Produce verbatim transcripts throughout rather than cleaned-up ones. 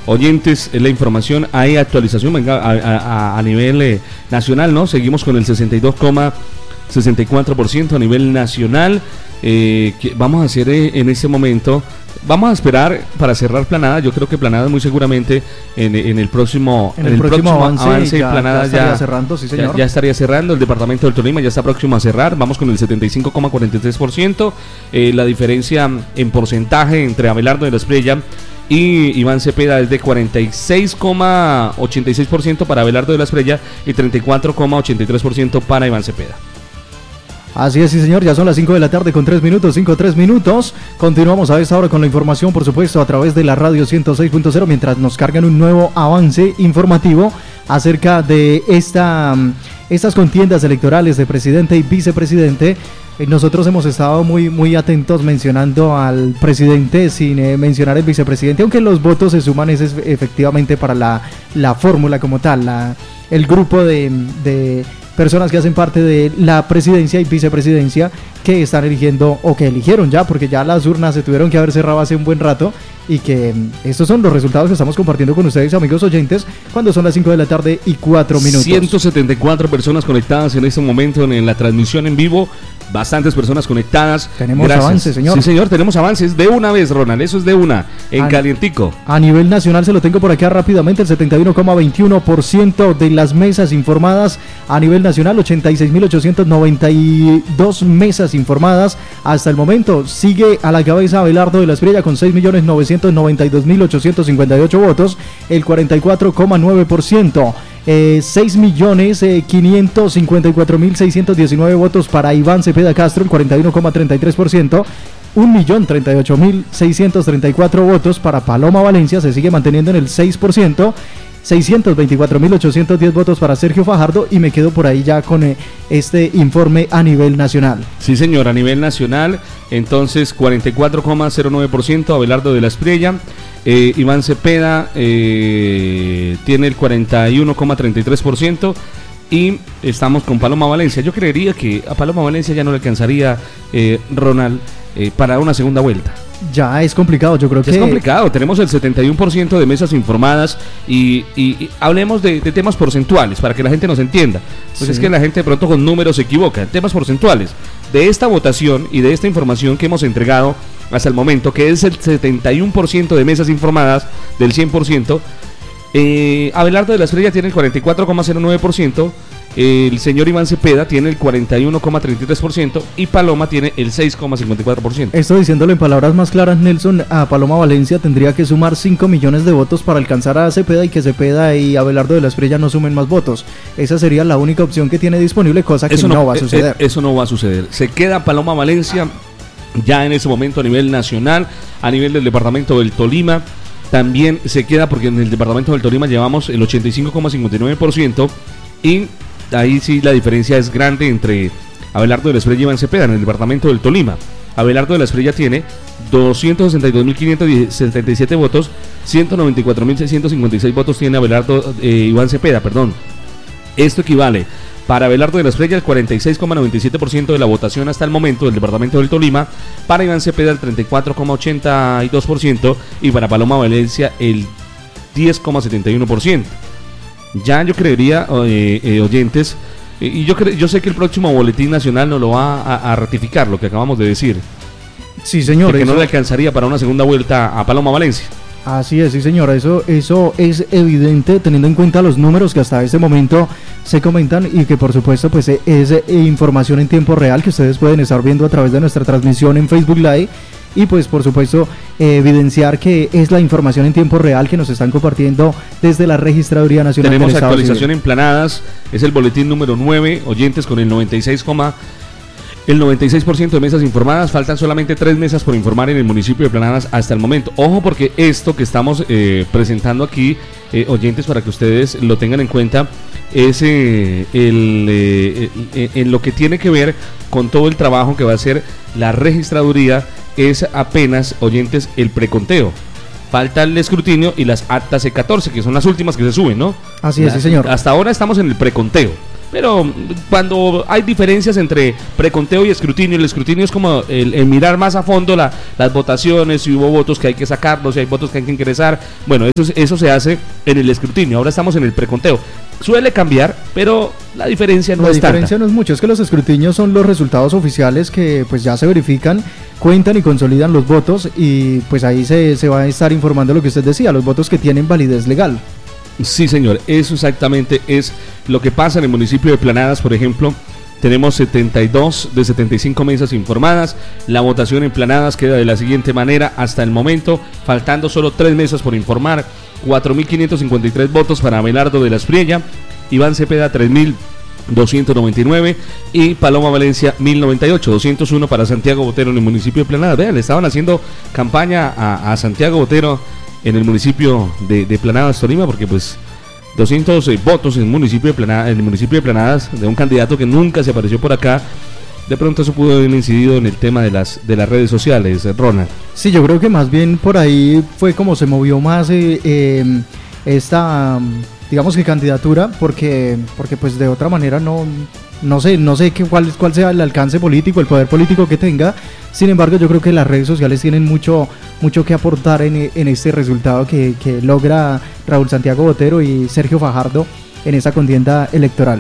oyentes, la información, hay actualización venga, a, a, a nivel eh, nacional, ¿no? Seguimos con el sesenta y dos coma sesenta y cuatro por ciento a nivel nacional. Eh, que vamos a hacer eh, en este momento, vamos a esperar para cerrar Planada. Yo creo que Planada muy seguramente en, en el próximo en el, en el próximo, próximo avance, avance ya, Planada ya estaría ya, cerrando, sí señor. Ya, ya estaría cerrando. El departamento del Tolima ya está próximo a cerrar. Vamos con el setenta y cinco coma cuarenta y tres por ciento. Eh, la diferencia en porcentaje entre Abelardo de la Espriella y Iván Cepeda es de cuarenta y seis coma ochenta y seis por ciento para Abelardo de la Espriella y treinta y cuatro coma ochenta y tres por ciento para Iván Cepeda. Así es, sí señor, ya son las cinco de la tarde con tres minutos, cinco, tres minutos. Continuamos a esta hora con la información, por supuesto, a través de la radio ciento seis punto cero, mientras nos cargan un nuevo avance informativo acerca de esta, estas contiendas electorales de presidente y vicepresidente. Nosotros hemos estado muy, muy atentos mencionando al presidente sin eh, mencionar al vicepresidente, aunque los votos se suman es, es efectivamente para la, la fórmula como tal, la, el grupo de... de personas que hacen parte de la presidencia y vicepresidencia que están eligiendo o que eligieron ya, porque ya las urnas se tuvieron que haber cerrado hace un buen rato, y que estos son los resultados que estamos compartiendo con ustedes, amigos oyentes, cuando son las cinco de la tarde y cuatro minutos. ciento setenta y cuatro personas conectadas en este momento en, en la transmisión en vivo, bastantes personas conectadas. Tenemos Gracias. avances, señor. Sí, señor, tenemos avances de una vez, Ronald, eso es de una, en a, calientico. A nivel nacional se lo tengo por acá rápidamente, el setenta y uno coma veintiuno por ciento de las mesas informadas a nivel nacional, ochenta y seis mil ochocientas noventa y dos mesas informadas hasta el momento. Sigue a la cabeza Abelardo de la Espriella con seis millones novecientos noventa y dos mil ochocientos cincuenta y ocho votos, el cuarenta y cuatro coma nueve por ciento. Eh, seis millones quinientos cincuenta y cuatro mil seiscientos diecinueve votos para Iván Cepeda Castro, el cuarenta y uno coma treinta y tres por ciento. un millón treinta y ocho mil seiscientos treinta y cuatro votos para Paloma Valencia, se sigue manteniendo en el seis por ciento. seiscientos veinticuatro mil ochocientos diez votos para Sergio Fajardo, y me quedo por ahí ya con eh, este informe a nivel nacional. Sí señor, a nivel nacional, entonces cuarenta y cuatro coma cero nueve por ciento Abelardo de la Espriella, eh, Iván Cepeda eh, tiene el cuarenta y uno coma treinta y tres por ciento, y estamos con Paloma Valencia. Yo creería que a Paloma Valencia ya no le alcanzaría, eh, Ronald, eh, para una segunda vuelta. Ya es complicado, yo creo que... Es complicado, tenemos el setenta y uno por ciento de mesas informadas y, y, y hablemos de, de temas porcentuales para que la gente nos entienda. Pues sí. Es que la gente de pronto con números se equivoca. Temas porcentuales de esta votación y de esta información que hemos entregado hasta el momento, que es el setenta y uno por ciento de mesas informadas del cien por ciento, eh, Abelardo de la Espriella tiene el cuarenta y cuatro coma cero nueve por ciento, el señor Iván Cepeda tiene el cuarenta y uno coma treinta y tres por ciento y Paloma tiene el seis coma cincuenta y cuatro por ciento. Esto diciéndolo en palabras más claras, Nelson, a Paloma Valencia tendría que sumar cinco millones de votos para alcanzar a Cepeda y que Cepeda y Abelardo de la Espriella no sumen más votos. Esa sería la única opción que tiene disponible, cosa que eso no, no va a suceder. Eso no va a suceder. Se queda Paloma Valencia ya en ese momento a nivel nacional, a nivel del departamento del Tolima. También se queda porque en el departamento del Tolima llevamos el ochenta y cinco coma cincuenta y nueve por ciento y ahí sí la diferencia es grande entre Abelardo de la Espriella y Iván Cepeda en el departamento del Tolima. Abelardo de la Espriella tiene doscientos sesenta y dos mil quinientos setenta y siete votos, ciento noventa y cuatro mil seiscientos cincuenta y seis votos tiene Abelardo, eh, Iván Cepeda, perdón. Esto equivale para Abelardo de la Espriella el cuarenta y seis coma noventa y siete por ciento de la votación hasta el momento del departamento del Tolima, para Iván Cepeda el treinta y cuatro coma ochenta y dos por ciento y para Paloma Valencia el diez coma setenta y uno por ciento. Ya yo creería, eh, eh, oyentes, eh, y yo, cre- yo sé que el próximo boletín nacional nos lo va a, a ratificar, lo que acabamos de decir. Sí, señor. De que eso... no le alcanzaría para una segunda vuelta a Paloma Valencia. Así es, sí señora, eso, eso es evidente teniendo en cuenta los números que hasta este momento se comentan y que por supuesto pues es información en tiempo real que ustedes pueden estar viendo a través de nuestra transmisión en Facebook Live y pues por supuesto eh, evidenciar que es la información en tiempo real que nos están compartiendo desde la Registraduría Nacional del Tenemos Estado actualización Civil. en Planadas, es el boletín número nueve, oyentes con el noventa y seis, el noventa y seis por ciento de mesas informadas. Faltan solamente tres mesas por informar en el municipio de Planadas hasta el momento. Ojo, porque esto que estamos eh, presentando aquí, eh, oyentes, para que ustedes lo tengan en cuenta, es eh, el, eh, eh, en lo que tiene que ver con todo el trabajo que va a hacer la registraduría. Es apenas, oyentes, el preconteo. Falta el escrutinio y las actas C catorce, que son las últimas que se suben, ¿no? Así es, sí, señor. Hasta ahora estamos en el preconteo. pero cuando hay diferencias entre preconteo y escrutinio, el escrutinio es como el, el mirar más a fondo la, las votaciones, si hubo votos que hay que sacarlos, si hay votos que hay que ingresar, bueno, eso, eso se hace en el escrutinio, ahora estamos en el preconteo. Suele cambiar, pero la diferencia no la es tanta. La diferencia no es mucho, es que los escrutinios son los resultados oficiales que pues ya se verifican, cuentan y consolidan los votos y pues ahí se, se va a estar informando lo que usted decía, los votos que tienen validez legal. Sí, señor, eso exactamente es lo que pasa en el municipio de Planadas, por ejemplo. Tenemos setenta y dos de setenta y cinco mesas informadas. La votación en Planadas queda de la siguiente manera hasta el momento, faltando solo tres mesas por informar. cuatro mil quinientos cincuenta y tres votos para Abelardo de la Espriella, Iván Cepeda tres mil doscientos noventa y nueve y Paloma Valencia mil noventa y ocho, doscientos uno para Santiago Botero en el municipio de Planadas. Vean, le estaban haciendo campaña a, a Santiago Botero en el municipio de, de Planadas, Tolima, porque pues doscientos eh, votos en el municipio de Planadas, en el municipio de Planadas de un candidato que nunca se apareció por acá. De pronto eso pudo haber incidido en el tema de las de las redes sociales, Ronald. Sí, yo creo que más bien por ahí fue como se movió más eh, eh, esta, digamos que candidatura, porque porque pues de otra manera no no sé no sé qué, cuál cuál sea el alcance político, el poder político que tenga. Sin embargo, yo creo que las redes sociales tienen mucho mucho que aportar en, en este resultado que, que logra Raúl Santiago Botero y Sergio Fajardo en esa contienda electoral.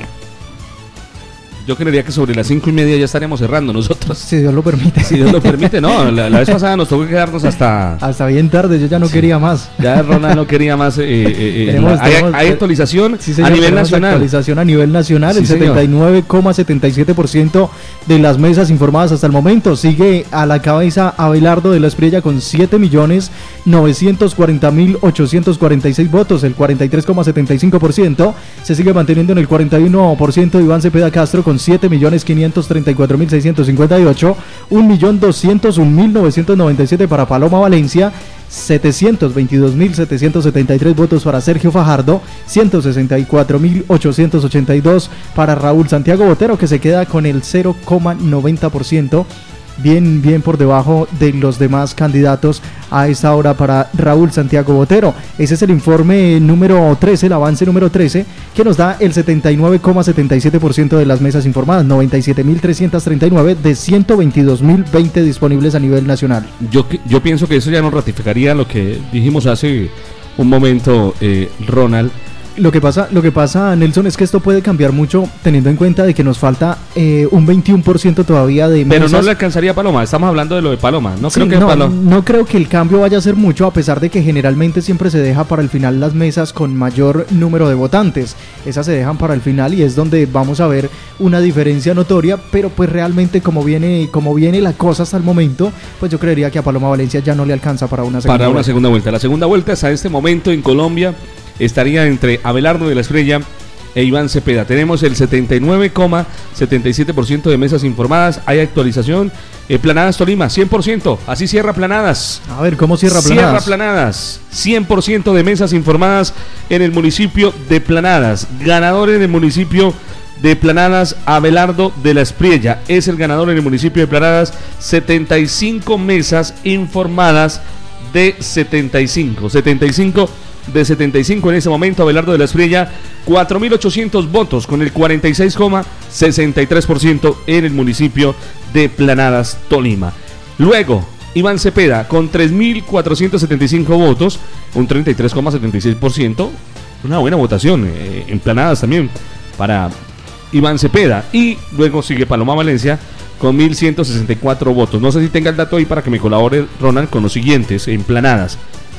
Yo creería que sobre las cinco y media ya estaríamos cerrando nosotros. Si Dios lo permite. Si Dios lo permite, no. La, la vez pasada nos tocó quedarnos hasta... Hasta bien tarde, yo ya no sí. quería más. Ya Ronald no quería más. Eh, eh, tenemos, la, hay, tenemos, hay actualización sí, señor, a nivel nacional. actualización a nivel nacional. Sí, el setenta y nueve coma setenta y siete por ciento de las mesas informadas hasta el momento. Sigue a la cabeza Abelardo de la Espriella con siete millones novecientos cuarenta mil ochocientos cuarenta y seis votos, el cuarenta y tres coma setenta y cinco por ciento. Se sigue manteniendo en el cuarenta y uno por ciento Iván Cepeda Castro con siete millones quinientos treinta y cuatro mil seiscientos cincuenta y ocho, un millón doscientos un mil novecientos noventa y siete para Paloma Valencia, setecientos veintidós mil setecientos setenta y tres votos para Sergio Fajardo, ciento sesenta y cuatro mil ochocientos ochenta y dos para Raúl Santiago Botero, que se queda con el cero coma noventa por ciento. Bien, bien por debajo de los demás candidatos a esta hora para Raúl Santiago Botero. Ese es el informe número trece, el avance número trece, que nos da el setenta y nueve coma setenta y siete por ciento de las mesas informadas, noventa y siete mil trescientos treinta y nueve de ciento veintidós mil veinte disponibles a nivel nacional. Yo, yo pienso que eso ya nos ratificaría lo que dijimos hace un momento, eh, Ronald. Lo que pasa, lo que pasa, Nelson, es que esto puede cambiar mucho teniendo en cuenta de que nos falta eh, un veintiuno por ciento todavía de mesas. Pero no le alcanzaría a Paloma, estamos hablando de lo de Paloma. No, sí, creo que no, Paloma. no creo que el cambio vaya a ser mucho, a pesar de que generalmente siempre se deja para el final las mesas con mayor número de votantes. Esas se dejan para el final y es donde vamos a ver una diferencia notoria, pero pues realmente como viene, como viene la cosa hasta el momento, pues yo creería que a Paloma Valencia ya no le alcanza para una segunda Para vuelta. una segunda vuelta. La segunda vuelta hasta este momento en Colombia estaría entre Abelardo de la Espriella e Iván Cepeda. Tenemos el setenta y nueve coma setenta y siete por ciento de mesas informadas. Hay actualización. Eh, Planadas Tolima, cien por ciento. Así cierra Planadas. A ver, ¿cómo cierra Planadas? Cierra Planadas. cien por ciento de mesas informadas en el municipio de Planadas. Ganador en el municipio de Planadas, Abelardo de la Espriella. Es el ganador en el municipio de Planadas. setenta y cinco mesas informadas de setenta y cinco. setenta y cinco de setenta y cinco en ese momento. Abelardo de la Espriella, cuatro mil ochocientos votos con el cuarenta y seis coma sesenta y tres por ciento en el municipio de Planadas, Tolima. Luego, Iván Cepeda con tres mil cuatrocientos setenta y cinco votos, un treinta y tres coma setenta y seis por ciento. Una buena votación eh, en Planadas también para Iván Cepeda. Y luego sigue Paloma Valencia con mil ciento sesenta y cuatro votos. No sé si tenga el dato ahí para que me colabore Ronald con los siguientes en Planadas.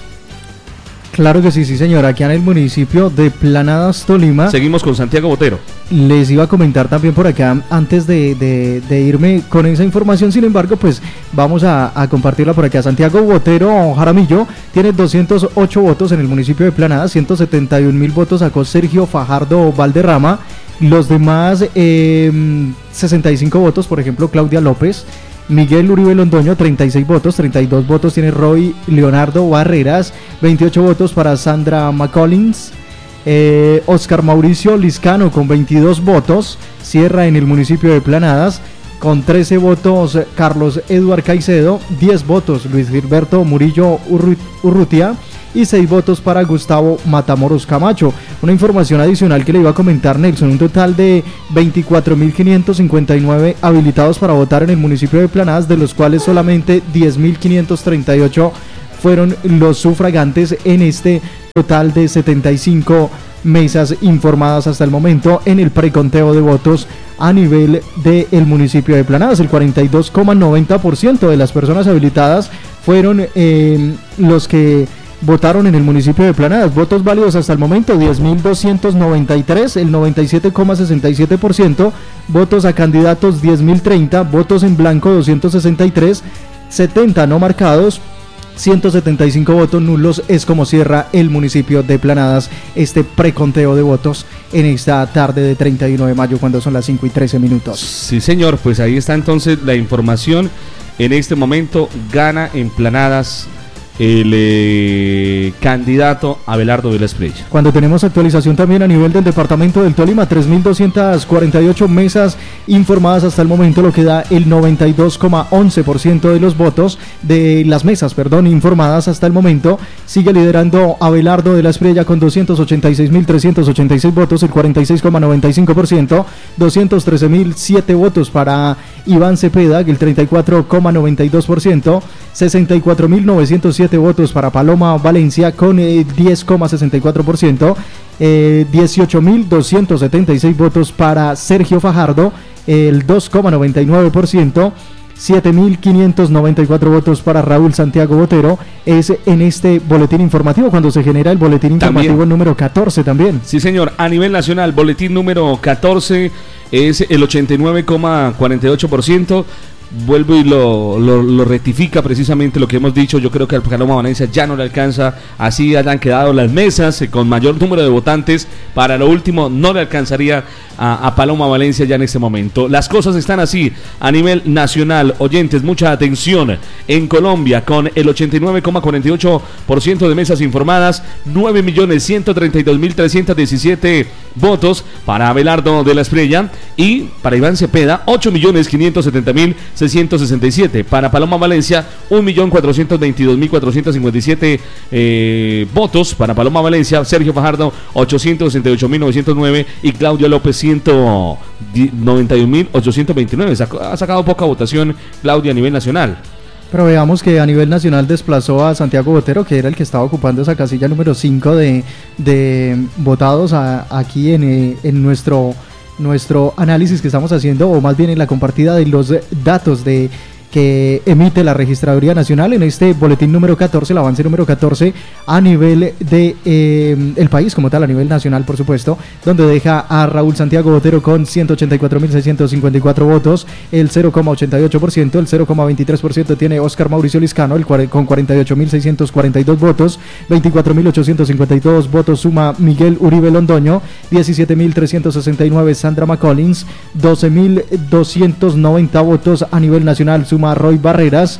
Claro que sí, sí señor, aquí en el municipio de Planadas, Tolima. Seguimos con Santiago Botero. Les iba a comentar también por acá, antes de, de, de irme con esa información, sin embargo, pues vamos a, a compartirla por acá. Santiago Botero Jaramillo tiene doscientos ocho votos en el municipio de Planadas, ciento setenta y un mil votos sacó Sergio Fajardo Valderrama. Los demás, eh, sesenta y cinco votos, por ejemplo, Claudia López. Miguel Uribe Londoño, treinta y seis votos, treinta y dos votos tiene Roy Leonardo Barreras, veintiocho votos para Sandra McCollins, eh, Oscar Mauricio Liscano con veintidós votos, cierra en el municipio de Planadas, con trece votos Carlos Eduard Caicedo, diez votos Luis Gilberto Murillo Urrutia, y seis votos para Gustavo Matamoros Camacho. Una información adicional que le iba a comentar Nelson, un total de veinticuatro mil quinientos cincuenta y nueve habilitados para votar en el municipio de Planadas, de los cuales solamente diez mil quinientos treinta y ocho fueron los sufragantes en este total de setenta y cinco mesas informadas hasta el momento en el preconteo de votos a nivel del municipio de Planadas. El cuarenta y dos coma noventa por ciento de las personas habilitadas fueron eh, los que votaron en el municipio de Planadas. Votos válidos hasta el momento diez mil doscientos noventa y tres, el noventa y siete coma sesenta y siete por ciento. Votos a candidatos diez mil treinta, votos en blanco doscientos sesenta y tres, setenta no marcados, ciento setenta y cinco votos nulos. Es como cierra el municipio de Planadas este preconteo de votos en esta tarde de treinta y uno de mayo, cuando son las cinco y trece minutos. Sí, señor, pues ahí está entonces la información. En este momento gana en Planadas el eh, candidato Abelardo de la Espriella. Cuando tenemos actualización también a nivel del departamento del Tolima, tres mil doscientas cuarenta y ocho mesas informadas hasta el momento, lo que da el noventa y dos coma once por ciento de los votos de las mesas, perdón, informadas hasta el momento. Sigue liderando Abelardo de la Espriella con doscientos ochenta y seis mil trescientos ochenta y seis votos, el cuarenta y seis coma noventa y cinco por ciento, doscientos trece mil siete votos para Iván Cepeda, el treinta y cuatro coma noventa y dos por ciento, sesenta y cuatro mil novecientos siete votos para Paloma Valencia con eh, diez coma sesenta y cuatro por ciento, eh, dieciocho mil doscientos setenta y seis votos para Sergio Fajardo, el dos coma noventa y nueve por ciento, siete mil quinientos noventa y cuatro votos para Raúl Santiago Botero. Es en este boletín informativo cuando se genera el boletín informativo también. Número catorce también. Sí, señor, a nivel nacional, boletín número catorce es el ochenta y nueve coma cuarenta y ocho por ciento. Vuelvo y lo, lo, lo rectifica precisamente lo que hemos dicho. Yo creo que al Paloma Valencia ya no le alcanza. Así hayan quedado las mesas eh, con mayor número de votantes. Para lo último no le alcanzaría a, a Paloma Valencia ya en este momento. Las cosas están así a nivel nacional. Oyentes, mucha atención. En Colombia, con el ochenta y nueve coma cuarenta y ocho por ciento de mesas informadas, nueve millones ciento treinta y dos mil trescientos diecisiete votos para Abelardo de la Espriella, y para Iván Cepeda ocho millones quinientos setenta mil seiscientos sesenta y siete. Para Paloma Valencia un millón cuatrocientos veintidós mil cuatrocientos cincuenta y siete eh, votos para Paloma Valencia. Sergio Fajardo ochocientos sesenta y ocho mil novecientos nueve y Claudia López ciento noventa y uno mil ochocientos veintinueve. Ha sacado poca votación Claudia a nivel nacional. Pero veamos que a nivel nacional desplazó a Santiago Botero, que era el que estaba ocupando esa casilla número cinco de, de votados a, aquí en, en nuestro, nuestro análisis que estamos haciendo, o más bien en la compartida de los datos de que emite la Registraduría Nacional en este boletín número catorce, el avance número catorce a nivel de eh, el país como tal, a nivel nacional por supuesto, donde deja a Raúl Santiago Botero con ciento ochenta y cuatro mil seiscientos cincuenta y cuatro votos, el cero coma ochenta y ocho por ciento, el cero coma veintitrés por ciento tiene Óscar Mauricio Liscano, el con cuarenta y ocho mil seiscientos cuarenta y dos votos, veinticuatro mil ochocientos cincuenta y dos votos suma Miguel Uribe Londoño, diecisiete mil trescientos sesenta y nueve Sandra McCollins, doce mil doscientos noventa votos a nivel nacional suma Roy Barreras,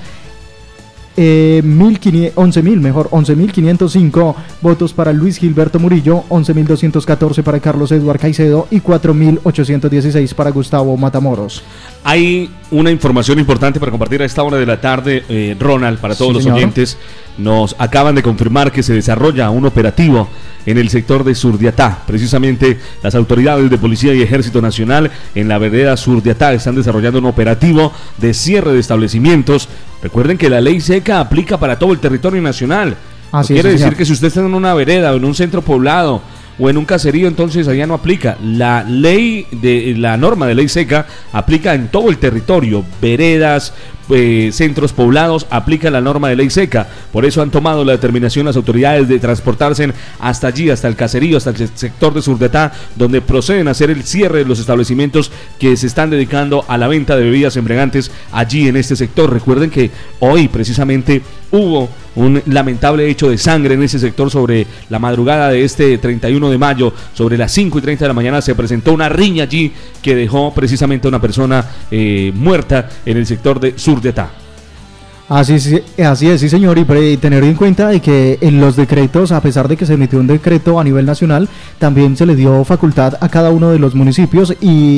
eh, once mil mejor, once mil quinientos cinco votos para Luis Gilberto Murillo, once mil doscientos catorce para Carlos Eduard Caicedo y cuatro mil ochocientos dieciséis para Gustavo Matamoros. Hay una información importante para compartir a esta hora de la tarde, eh, Ronald, para todos sí, los señor. oyentes. Nos acaban de confirmar que se desarrolla un operativo en el sector de Surdiatá. Precisamente las autoridades de Policía y Ejército Nacional en la vereda Surdiatá están desarrollando un operativo de cierre de establecimientos. Recuerden que la ley seca aplica para todo el territorio nacional. Así no quiere es, decir señor. que si usted está en una vereda o en un centro poblado o en un caserío, entonces allá no aplica. La ley de la norma de ley seca aplica en todo el territorio, veredas, eh, centros poblados, aplica la norma de ley seca. Por eso han tomado la determinación las autoridades de transportarse hasta allí, hasta el caserío, hasta el sector de Surdiatá, donde proceden a hacer el cierre de los establecimientos que se están dedicando a la venta de bebidas embriagantes allí en este sector. Recuerden que hoy precisamente hubo un lamentable hecho de sangre en ese sector. Sobre la madrugada de este treinta y uno de mayo, sobre las cinco y treinta de la mañana, se presentó una riña allí que dejó precisamente a una persona eh, muerta en el sector de Surdiatá. Así, así es, sí señor, y pre- tener en cuenta de que en los decretos, a pesar de que se emitió un decreto a nivel nacional, también se le dio facultad a cada uno de los municipios, y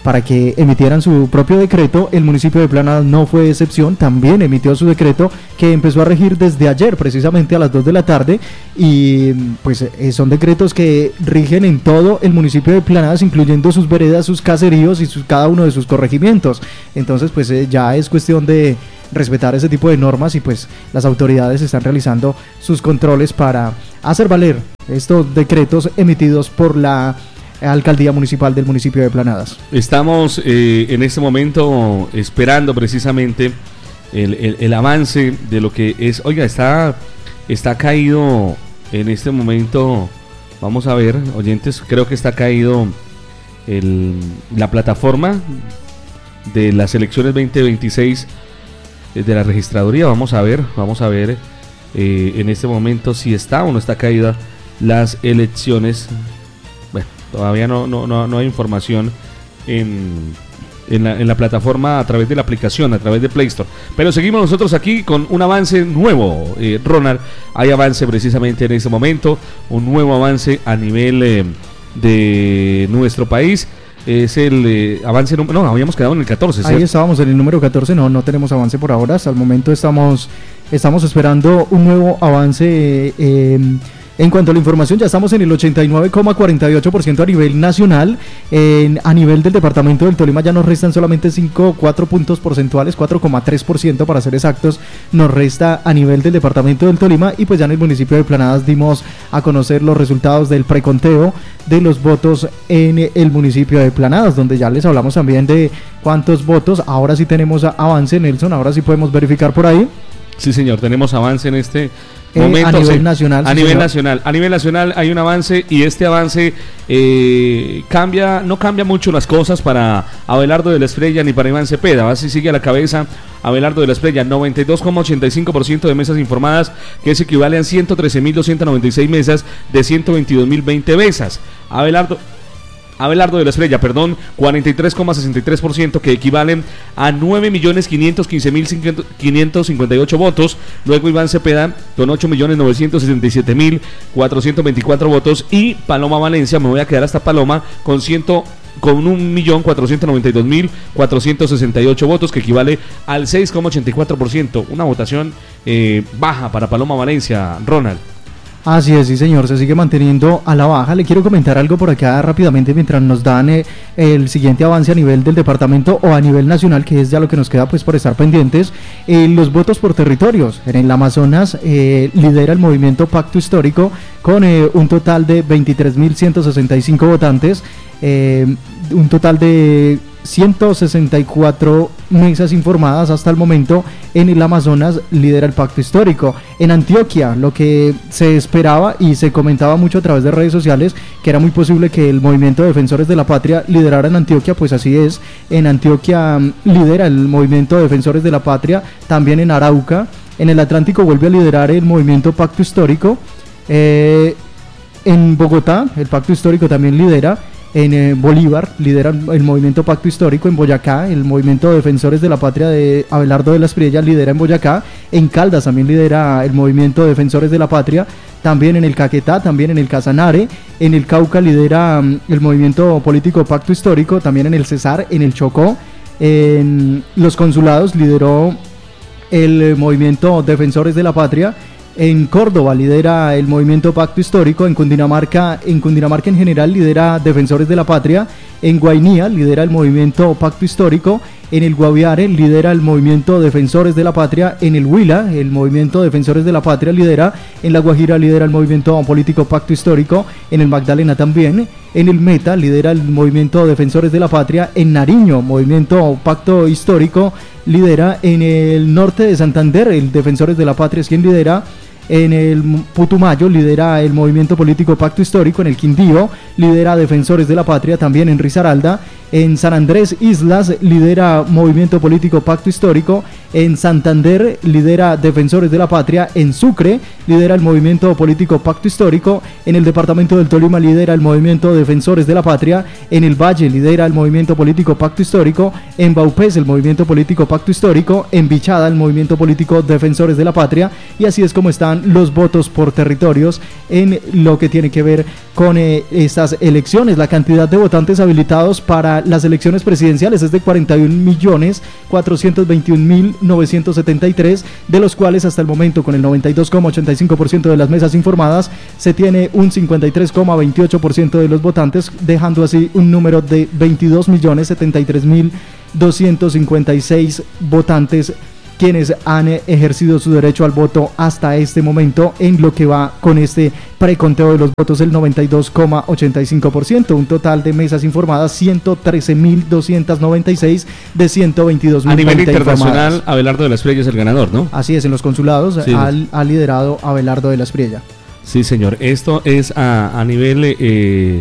para que emitieran su propio decreto. El municipio de Planadas no fue excepción, también emitió su decreto que empezó a regir desde ayer, precisamente a las dos de la tarde, y pues eh, son decretos que rigen en todo el municipio de Planadas, incluyendo sus veredas, sus caseríos y sus, cada uno de sus corregimientos. Entonces pues eh, ya es cuestión de respetar ese tipo de normas, y pues las autoridades están realizando sus controles para hacer valer estos decretos emitidos por la Alcaldía Municipal del municipio de Planadas. Estamos eh, en este momento esperando precisamente el, el, el avance de lo que es. Oiga, está, está caído en este momento, vamos a ver, oyentes, creo que está caído el, la plataforma de las elecciones veinte veintiséis de la registraduría. Vamos a ver, vamos a ver eh, en este momento si está o no está caída las elecciones. Bueno, todavía no, no, no, no hay información en, en, la, en la plataforma a través de la aplicación, a través de Play Store. Pero seguimos nosotros aquí con un avance nuevo, eh, Ronald. Hay avance precisamente en este momento, un nuevo avance a nivel eh, de nuestro país. Es el eh, avance, no, no, habíamos quedado en el catorce, ¿cierto? Ahí estábamos en el número catorce, no, no tenemos avance por ahora. Hasta el momento estamos, estamos esperando un nuevo avance. Eh, En cuanto a la información, ya estamos en el ochenta y nueve coma cuarenta y ocho por ciento a nivel nacional. En, a nivel del departamento del Tolima ya nos restan solamente cinco, cuatro puntos porcentuales, cuatro coma tres por ciento para ser exactos, nos resta a nivel del departamento del Tolima. Y pues ya en el municipio de Planadas dimos a conocer los resultados del preconteo de los votos en el municipio de Planadas, donde ya les hablamos también de cuántos votos. Ahora sí tenemos avance, Nelson, ahora sí podemos verificar por ahí. Sí, señor, tenemos avance en este momento. Eh, a nivel sí, nacional. A sí, nivel señor. nacional. A nivel nacional hay un avance, y este avance eh, cambia, no cambia mucho las cosas para Abelardo de la Estrella ni para Iván Cepeda. Así sigue a la cabeza Abelardo de la Estrella, noventa y dos coma ochenta y cinco por ciento de mesas informadas, que es equivale a ciento trece mil doscientos noventa y seis mesas de ciento veintidós mil veinte mesas. Abelardo Abelardo de la Estrella, perdón, cuarenta y tres coma sesenta y tres por ciento, que equivalen a nueve millones quinientos quince mil quinientos cincuenta y ocho votos. Luego Iván Cepeda con ocho millones novecientos sesenta y siete mil cuatrocientos veinticuatro votos, y Paloma Valencia, me voy a quedar hasta Paloma, con ciento con un millón cuatrocientos noventa y dos mil cuatrocientos sesenta y ocho votos, que equivale al seis coma ochenta y cuatro por ciento. Una votación eh, baja para Paloma Valencia, Ronald. Así es, sí señor, se sigue manteniendo a la baja. Le quiero comentar algo por acá rápidamente mientras nos dan eh, el siguiente avance a nivel del departamento o a nivel nacional, que es ya lo que nos queda pues por estar pendientes. Eh, los votos por territorios. En el Amazonas eh, lidera el movimiento Pacto Histórico con eh, un total de veintitrés mil ciento sesenta y cinco votantes, eh, un total de ciento sesenta y cuatro mesas informadas hasta el momento. En el Amazonas lidera el Pacto Histórico. En Antioquia, lo que se esperaba y se comentaba mucho a través de redes sociales, que era muy posible que el movimiento de Defensores de la Patria liderara en Antioquia, pues así es. En Antioquia um, lidera el movimiento de Defensores de la Patria, también en Arauca. En el Atlántico vuelve a liderar el movimiento Pacto Histórico. Eh, en Bogotá, el Pacto Histórico también lidera. En eh, Bolívar lidera el movimiento Pacto Histórico. En Boyacá, el movimiento de Defensores de la Patria de Abelardo de la Espriella lidera en Boyacá. En Caldas también lidera el movimiento de Defensores de la Patria. También en el Caquetá, también en el Casanare. En el Cauca lidera um, el movimiento político Pacto Histórico. También en el Cesar, en el Chocó. En los consulados lideró el eh, movimiento Defensores de la Patria. En Córdoba lidera el movimiento Pacto Histórico. En Cundinamarca, en Cundinamarca en general lidera Defensores de la Patria. En Guainía lidera el movimiento Pacto Histórico. En el Guaviare lidera el movimiento Defensores de la Patria. En el Huila el movimiento Defensores de la Patria lidera. En La Guajira lidera el movimiento político Pacto Histórico. En el Magdalena también. En el Meta lidera el movimiento Defensores de la Patria. En Nariño, movimiento Pacto Histórico lidera. En el norte de Santander, el Defensores de la Patria es quien lidera. En el Putumayo lidera el movimiento político Pacto Histórico. En el Quindío lidera Defensores de la Patria, también en Risaralda. En San Andrés Islas lidera movimiento político Pacto Histórico. En Santander lidera Defensores de la Patria. En Sucre lidera el movimiento político Pacto Histórico. En el departamento del Tolima lidera el movimiento Defensores de la Patria. En el Valle lidera el movimiento político Pacto Histórico. En Baupés el movimiento político Pacto Histórico. En Bichada el movimiento político Defensores de la Patria. Y así es como están están los votos por territorios en lo que tiene que ver con eh, estas elecciones. La cantidad de votantes habilitados para las elecciones presidenciales es de cuarenta y un millones cuatrocientos veintiún mil novecientos setenta y tres, de los cuales hasta el momento, con el noventa y dos coma ochenta y cinco por ciento de las mesas informadas, se tiene un cincuenta y tres coma veintiocho por ciento de los votantes, dejando así un número de veintidós millones setenta y tres mil doscientos cincuenta y seis votantes quienes han ejercido su derecho al voto hasta este momento, en lo que va con este preconteo de los votos el noventa y dos coma ochenta y cinco por ciento, un total de mesas informadas ciento trece mil doscientos noventa y seis de ciento veintidós mil. A nivel internacional, informadas. Abelardo de la Espriella es el ganador, ¿no? Así es, en los consulados sí. ha, ha liderado Abelardo de la Espriella. Sí, señor, esto es a, a nivel eh,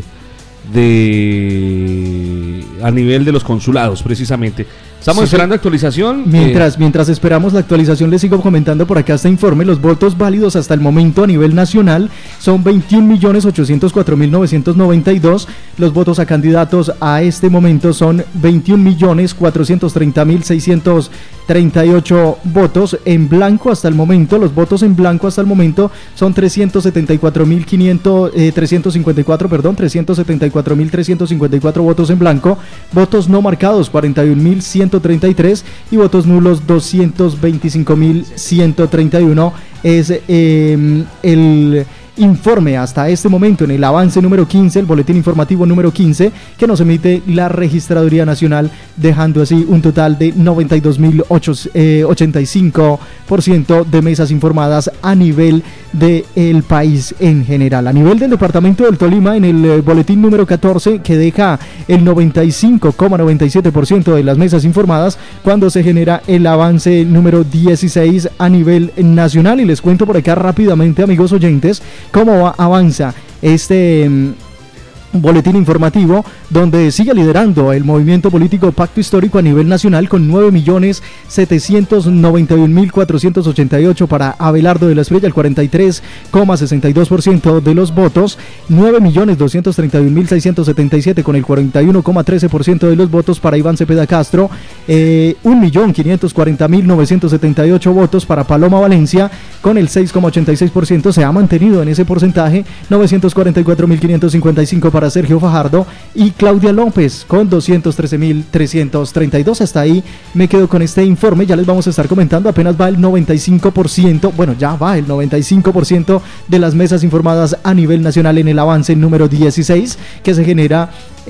de a nivel de los consulados, precisamente. Estamos sí, esperando actualización. Mientras, eh. mientras esperamos la actualización, les sigo comentando por acá este informe. Los votos válidos hasta el momento a nivel nacional son veintiún millones ochocientos cuatro mil novecientos noventa y dos. Los votos a candidatos a este momento son veintiún millones cuatrocientos treinta mil seiscientos treinta y ocho votos en blanco hasta el momento. Los votos en blanco hasta el momento son trescientos setenta y cuatro mil quinientos, eh, trescientos cincuenta y cuatro, perdón, trescientos setenta y cuatro mil trescientos cincuenta y cuatro votos en blanco. Votos no marcados cuarenta y un mil ciento treinta y tres y votos nulos doscientos veinticinco mil ciento treinta y uno. Es eh, el informe hasta este momento en el avance número quince, el boletín informativo número quince que nos emite la Registraduría Nacional, dejando así un total de noventa y dos mil ochenta y cinco por ciento de mesas informadas a nivel del país en general. A nivel del departamento del Tolima, en el boletín número catorce, que deja el noventa y cinco coma noventa y siete por ciento de las mesas informadas, cuando se genera el avance número dieciséis a nivel nacional. Y les cuento por acá rápidamente, amigos oyentes, cómo va, avanza este um, boletín informativo, donde sigue liderando el movimiento político Pacto Histórico a nivel nacional con nueve millones setecientos noventa y un mil cuatrocientos ochenta y ocho para Abelardo de la Espriella, el cuarenta y tres coma sesenta y dos por ciento de los votos, nueve millones doscientos treinta y un mil seiscientos setenta y siete con el cuarenta y uno coma trece por ciento de los votos para Iván Cepeda Castro, eh, un millón quinientos cuarenta mil novecientos setenta y ocho votos para Paloma Valencia con el seis coma ochenta y seis por ciento, se ha mantenido en ese porcentaje, novecientos cuarenta y cuatro mil quinientos cincuenta y cinco para Sergio Fajardo y Claudia López con doscientos trece mil trescientos treinta y dos. Hasta ahí me quedo con este informe. Ya les vamos a estar comentando, apenas va el noventa y cinco por ciento, bueno, ya va el noventa y cinco por ciento de las mesas informadas a nivel nacional en el avance número dieciséis que se genera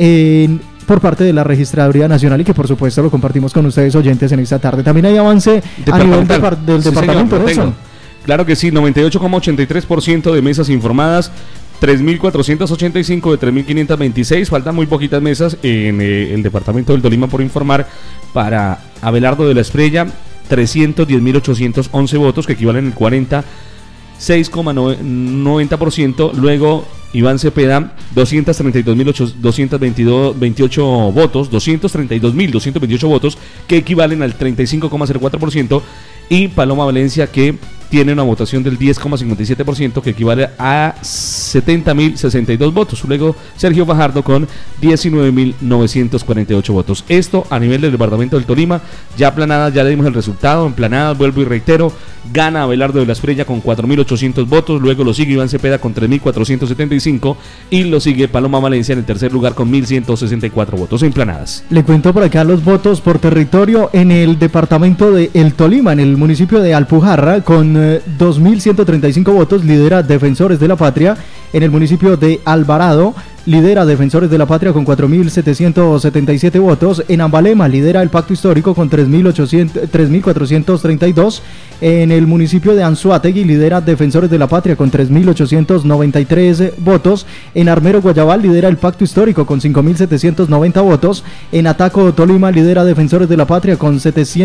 en por parte de la Registraduría Nacional y que por supuesto lo compartimos con ustedes oyentes en esta tarde. También hay avance a nivel de, del sí, departamento de eso. Claro que sí, noventa y ocho coma ochenta y tres por ciento de mesas informadas, tres mil cuatrocientos ochenta y cinco de tres mil quinientos veintiséis. Faltan muy poquitas mesas en eh, el departamento del Tolima por informar. Para Abelardo de la Espriella, trescientos diez mil ochocientos once votos, que equivalen al cuarenta y seis coma noventa por ciento. Luego Iván Cepeda, doscientos treinta y dos mil doscientos veintiocho votos, doscientos treinta y dos mil doscientos veintiocho votos, que equivalen al treinta y cinco coma cero cuatro por ciento. Y Paloma Valencia, que tiene una votación del diez coma cincuenta y siete por ciento, que equivale a setenta mil sesenta y dos votos. Luego Sergio Fajardo con diecinueve mil novecientos cuarenta y ocho votos. Esto a nivel del departamento del Tolima. Ya aplanadas, ya le dimos el resultado. En planadas, vuelvo y reitero, gana Abelardo de la Espriella con cuatro mil ochocientos votos. Luego lo sigue Iván Cepeda con tres mil cuatrocientos setenta y cinco. Y lo sigue Paloma Valencia en el tercer lugar con mil ciento sesenta y cuatro votos en planadas. Le cuento por acá los votos por territorio en el departamento de El Tolima, en el municipio de Alpujarra, con eh, dos mil ciento treinta y cinco votos, lidera Defensores de la Patria. En el municipio de Alvarado, lidera Defensores de la Patria con cuatro mil setecientos setenta y siete votos. En Ambalema lidera el Pacto Histórico con tres mil cuatrocientos treinta y dos. En el municipio de Anzoátegui lidera Defensores de la Patria con tres mil ochocientos noventa y tres votos. En Armero Guayabal lidera el Pacto Histórico con cinco mil setecientos noventa votos. En Ataco Tolima lidera Defensores de la Patria con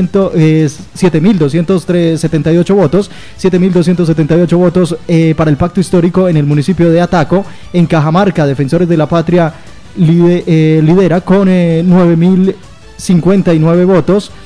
siete mil doscientos setenta y ocho votos. siete mil doscientos setenta y ocho votos eh, para el Pacto Histórico en el municipio de Ataco. En Cajamarca, Defensores de la Patria lidera, eh, lidera con eh, nueve mil cincuenta y nueve votos.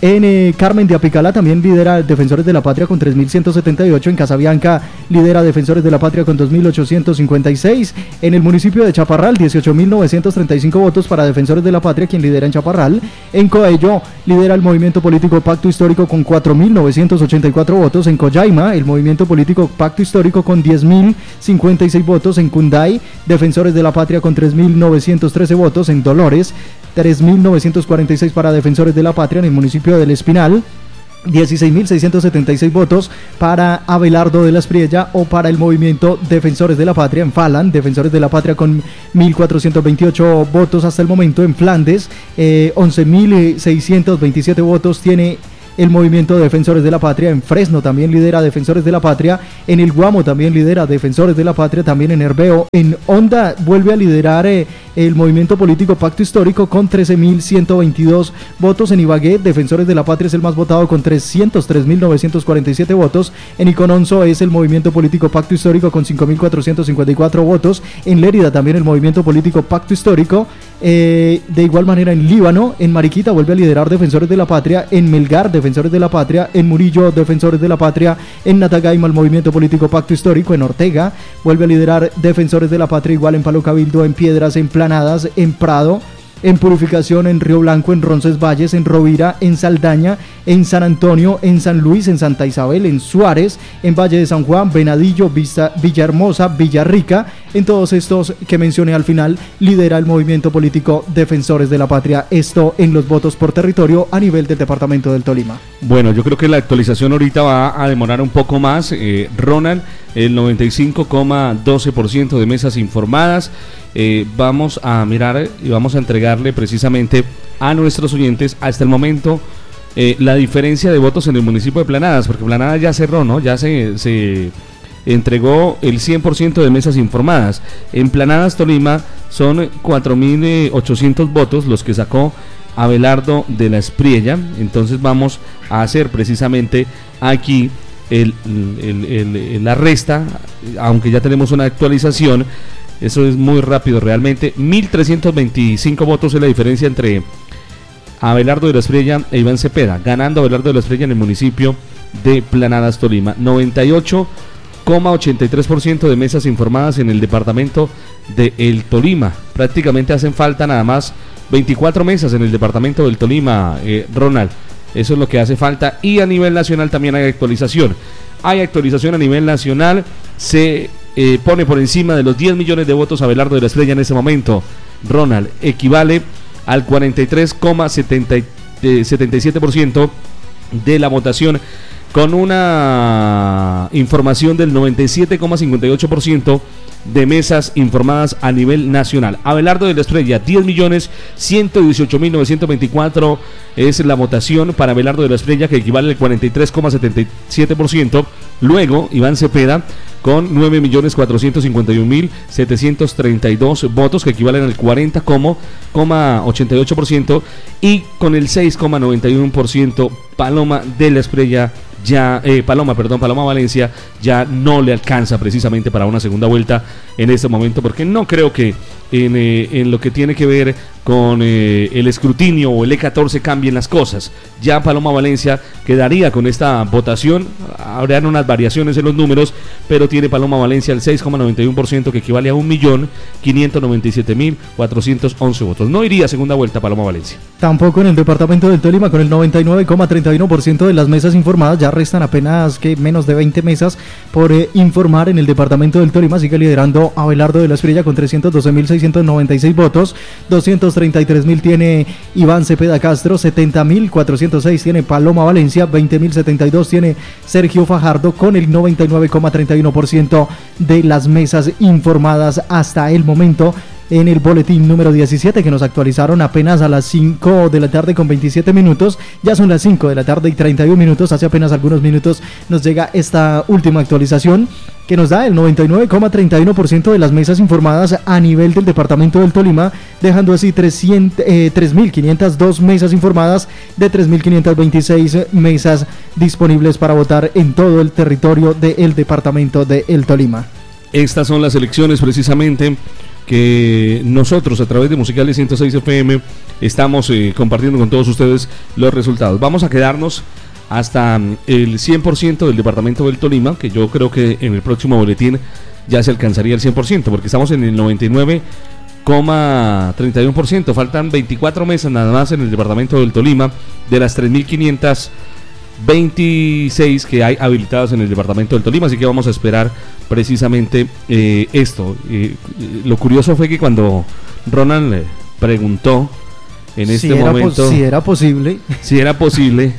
En eh, Carmen de Apicalá también lidera Defensores de la Patria con tres mil ciento setenta y ocho. En Casabianca lidera Defensores de la Patria con dos mil ochocientos cincuenta y seis. En el municipio de Chaparral, dieciocho mil novecientos treinta y cinco votos para Defensores de la Patria, quien lidera en Chaparral. En Coello lidera el movimiento político Pacto Histórico con cuatro mil novecientos ochenta y cuatro votos. En Coyaima, el movimiento político Pacto Histórico con diez mil cincuenta y seis votos. En Cunday, Defensores de la Patria con tres mil novecientos trece votos. En Dolores, tres mil novecientos cuarenta y seis para Defensores de la Patria. En el municipio del Espinal, dieciséis mil seiscientos setenta y seis votos para Abelardo de la Espriella o para el movimiento Defensores de la Patria. En Falan, Defensores de la Patria con mil cuatrocientos veintiocho votos hasta el momento. En Flandes, eh, once mil seiscientos veintisiete votos tiene el movimiento Defensores de la Patria. En Fresno también lidera Defensores de la Patria. En el Guamo también lidera Defensores de la Patria. También en Herbeo. En Honda vuelve a liderar eh, el movimiento político Pacto Histórico con trece mil ciento veintidós votos. En Ibagué, Defensores de la Patria es el más votado con trescientos tres mil novecientos cuarenta y siete votos. En Icononso es el movimiento político Pacto Histórico con cinco mil cuatrocientos cincuenta y cuatro votos. En Lérida también el movimiento político Pacto Histórico. Eh, de igual manera en Líbano, en Mariquita vuelve a liderar Defensores de la Patria. En Melgar, Defensores de la Patria. En Murillo, Defensores de la Patria. En Natagaima, el movimiento político Pacto Histórico. En Ortega vuelve a liderar Defensores de la Patria, igual en Palo Cabildo, en Piedras, en Planadas, en Prado, en Purificación, en Río Blanco, en Roncesvalles, en Rovira, en Saldaña, en San Antonio, en San Luis, en Santa Isabel, en Suárez, en Valle de San Juan, Venadillo, Vista, Villahermosa, Villarrica. En todos estos que mencioné al final, lidera el movimiento político Defensores de la Patria. Esto en los votos por territorio a nivel del departamento del Tolima. Bueno, yo creo que la actualización ahorita va a demorar un poco más. Eh, Ronald, el noventa y cinco coma doce por ciento de mesas informadas. Eh, vamos a mirar y vamos a entregarle precisamente a nuestros oyentes hasta el momento eh, la diferencia de votos en el municipio de Planadas, porque Planadas ya cerró, ¿no? Ya se, se entregó el cien por ciento de mesas informadas. En Planadas, Tolima, son cuatro mil ochocientos votos los que sacó Abelardo de la Espriella. Entonces vamos a hacer precisamente aquí el, el, el, el, la resta, aunque ya tenemos una actualización. Eso es muy rápido realmente. mil trescientos veinticinco votos es la diferencia entre Abelardo de la Espriella e Iván Cepeda, ganando Abelardo de la Espriella en el municipio de Planadas, Tolima. noventa y ocho coma ochenta y tres por ciento de mesas informadas en el departamento de El Tolima. Prácticamente hacen falta nada más veinticuatro mesas en el departamento del Tolima, eh, Ronald. Eso es lo que hace falta. Y a nivel nacional también hay actualización. Hay actualización a nivel nacional. Se eh, pone por encima de los diez millones de votos Abelardo de la Espriella en ese momento. Ronald, equivale al cuarenta y tres coma setenta y siete por ciento de la votación, con una información del noventa y siete coma cincuenta y ocho por ciento de mesas informadas a nivel nacional. Abelardo de la Espriella, diez millones ciento dieciocho mil novecientos veinticuatro es la votación para Abelardo de la Espriella, que equivale al cuarenta y tres coma setenta y siete por ciento. Luego, Iván Cepeda con nueve millones cuatrocientos cincuenta y un mil setecientos treinta y dos votos, que equivalen al cuarenta coma ochenta y ocho por ciento, y con el seis coma noventa y uno por ciento Paloma de la Espriella ya, eh, Paloma, perdón, Paloma Valencia ya no le alcanza precisamente para una segunda vuelta en este momento, porque no creo que en, eh, en lo que tiene que ver con eh, el escrutinio o el E catorce cambien las cosas. Ya Paloma Valencia quedaría con esta votación. Habrán unas variaciones en los números, pero tiene Paloma Valencia el seis coma noventa y uno por ciento, que equivale a un millón quinientos noventa y siete mil cuatrocientos once votos. No iría a segunda vuelta Paloma Valencia. Tampoco en el departamento del Tolima, con el noventa y nueve coma treinta y uno por ciento de las mesas informadas. Ya restan apenas que menos de veinte mesas por eh, informar en el departamento del Tolima. Sigue liderando Abelardo de la Espriella con trescientos doce mil seiscientos noventa y seis votos. doscientos treinta y tres mil tiene Iván Cepeda Castro, setenta mil cuatrocientos seis tiene Paloma Valencia, veinte mil setenta y dos tiene Sergio Fajardo, con el noventa y nueve coma treinta y uno por ciento de las mesas informadas hasta el momento. En el boletín número diecisiete, que nos actualizaron apenas a las cinco de la tarde con veintisiete minutos, ya son las cinco de la tarde y treinta y uno minutos, hace apenas algunos minutos nos llega esta última actualización, que nos da el noventa y nueve coma treinta y uno por ciento de las mesas informadas a nivel del departamento del Tolima, dejando así tres mil quinientas dos mesas informadas de tres mil quinientas veintiséis mesas disponibles para votar en todo el territorio del departamento del Tolima. Estas son las elecciones precisamente que nosotros a través de Musicales ciento seis F M estamos eh, compartiendo con todos ustedes los resultados. Vamos a quedarnos hasta el cien por ciento del departamento del Tolima, que yo creo que en el próximo boletín ya se alcanzaría el cien por ciento, porque estamos en el noventa y nueve coma treinta y uno por ciento. Faltan veinticuatro mesas nada más en el departamento del Tolima de las tres mil quinientas veintiséis que hay habilitadas en el departamento del Tolima, así que vamos a esperar precisamente eh, esto. Eh, lo curioso fue que cuando Ronald le preguntó en este si momento si era posible, si era posible,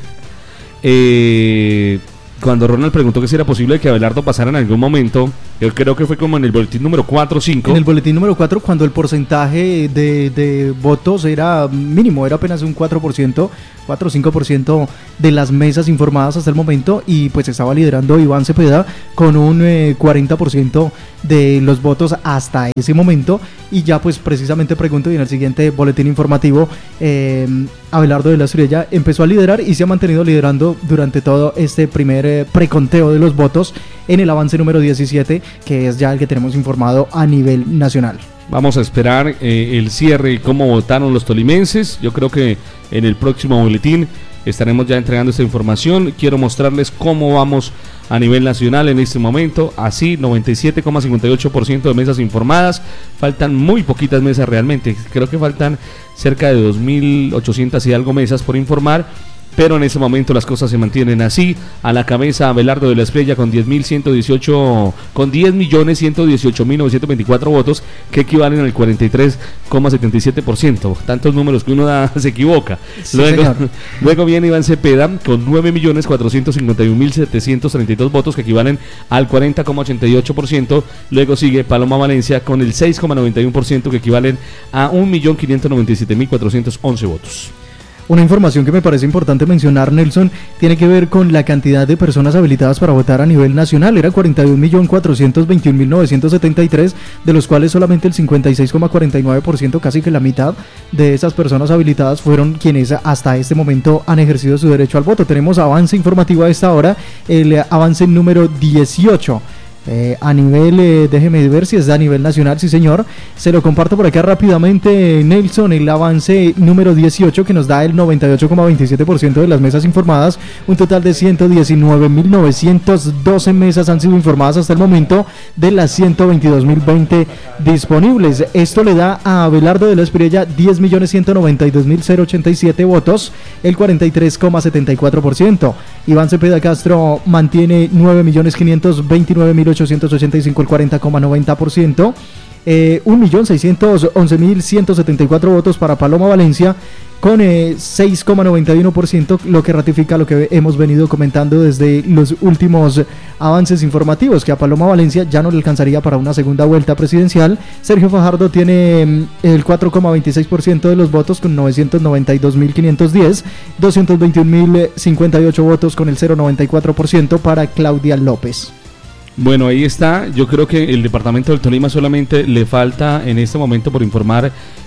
eh, cuando Ronald preguntó que si era posible que Abelardo pasara en algún momento, yo creo que fue como en el boletín número cuatro o cinco. En el boletín número cuatro, cuando el porcentaje de, de votos era mínimo, era apenas un cuatro por ciento, cuatro o cinco por ciento de las mesas informadas hasta el momento, y pues estaba liderando Iván Cepeda con un eh, cuarenta por ciento de los votos hasta ese momento, y ya pues precisamente pregunto, y en el siguiente boletín informativo, eh, Abelardo de la Espriella empezó a liderar y se ha mantenido liderando durante todo este primer eh, preconteo de los votos en el avance número diecisiete, que es ya el que tenemos informado a nivel nacional. Vamos a esperar eh, el cierre y cómo votaron los tolimenses. Yo creo que en el próximo boletín estaremos ya entregando esta información. Quiero mostrarles cómo vamos a nivel nacional en este momento. Así, noventa y siete coma cincuenta y ocho por ciento de mesas informadas. Faltan muy poquitas mesas realmente. Creo que faltan cerca de dos mil ochocientas y algo mesas por informar. Pero en ese momento las cosas se mantienen así. A la cabeza Abelardo de la Espriella con diez mil ciento dieciocho, con diez millones ciento dieciocho mil novecientos veinticuatro votos, que equivalen al cuarenta y tres coma setenta y siete por ciento. Tantos números que uno da, se equivoca. Sí, luego, luego viene Iván Cepeda con nueve millones cuatrocientos cincuenta y un mil setecientos treinta y dos votos, que equivalen al cuarenta coma ochenta y ocho por ciento. Luego sigue Paloma Valencia con el seis coma noventa y uno por ciento, que equivalen a un millón quinientos noventa y siete mil cuatrocientos once votos. Una información que me parece importante mencionar, Nelson, tiene que ver con la cantidad de personas habilitadas para votar a nivel nacional. Era cuarenta y un millones cuatrocientos veintiún mil novecientos setenta y tres, de los cuales solamente el cincuenta y seis coma cuarenta y nueve por ciento, casi que la mitad de esas personas habilitadas, fueron quienes hasta este momento han ejercido su derecho al voto. Tenemos avance informativo a esta hora, el avance número dieciocho. Eh, a nivel, eh, déjeme ver si es a nivel nacional, sí señor, se lo comparto por acá rápidamente, Nelson, el avance número dieciocho, que nos da el noventa y ocho coma veintisiete por ciento de las mesas informadas. Un total de ciento diecinueve mil novecientos doce mesas han sido informadas hasta el momento de las ciento veintidós mil veinte disponibles. Esto le da a Abelardo de la Espriella diez millones ciento noventa y dos mil ochenta y siete votos, el cuarenta y tres coma setenta y cuatro por ciento. Iván Cepeda Castro mantiene nueve millones quinientos veintinueve mil ochocientos ochenta y cinco, el cuarenta coma noventa por ciento. Eh, un millón seiscientos once mil ciento setenta y cuatro votos para Paloma Valencia, con eh, seis coma noventa y uno por ciento, lo que ratifica lo que hemos venido comentando desde los últimos avances informativos, que a Paloma Valencia ya no le alcanzaría para una segunda vuelta presidencial. Sergio Fajardo tiene el cuatro coma veintiséis por ciento de los votos, con novecientos noventa y dos mil quinientos diez, doscientos veintiún mil cincuenta y ocho votos, con el cero coma noventa y cuatro por ciento para Claudia López. Bueno, ahí está. Yo creo que el departamento del Tolima solamente le falta en este momento por informar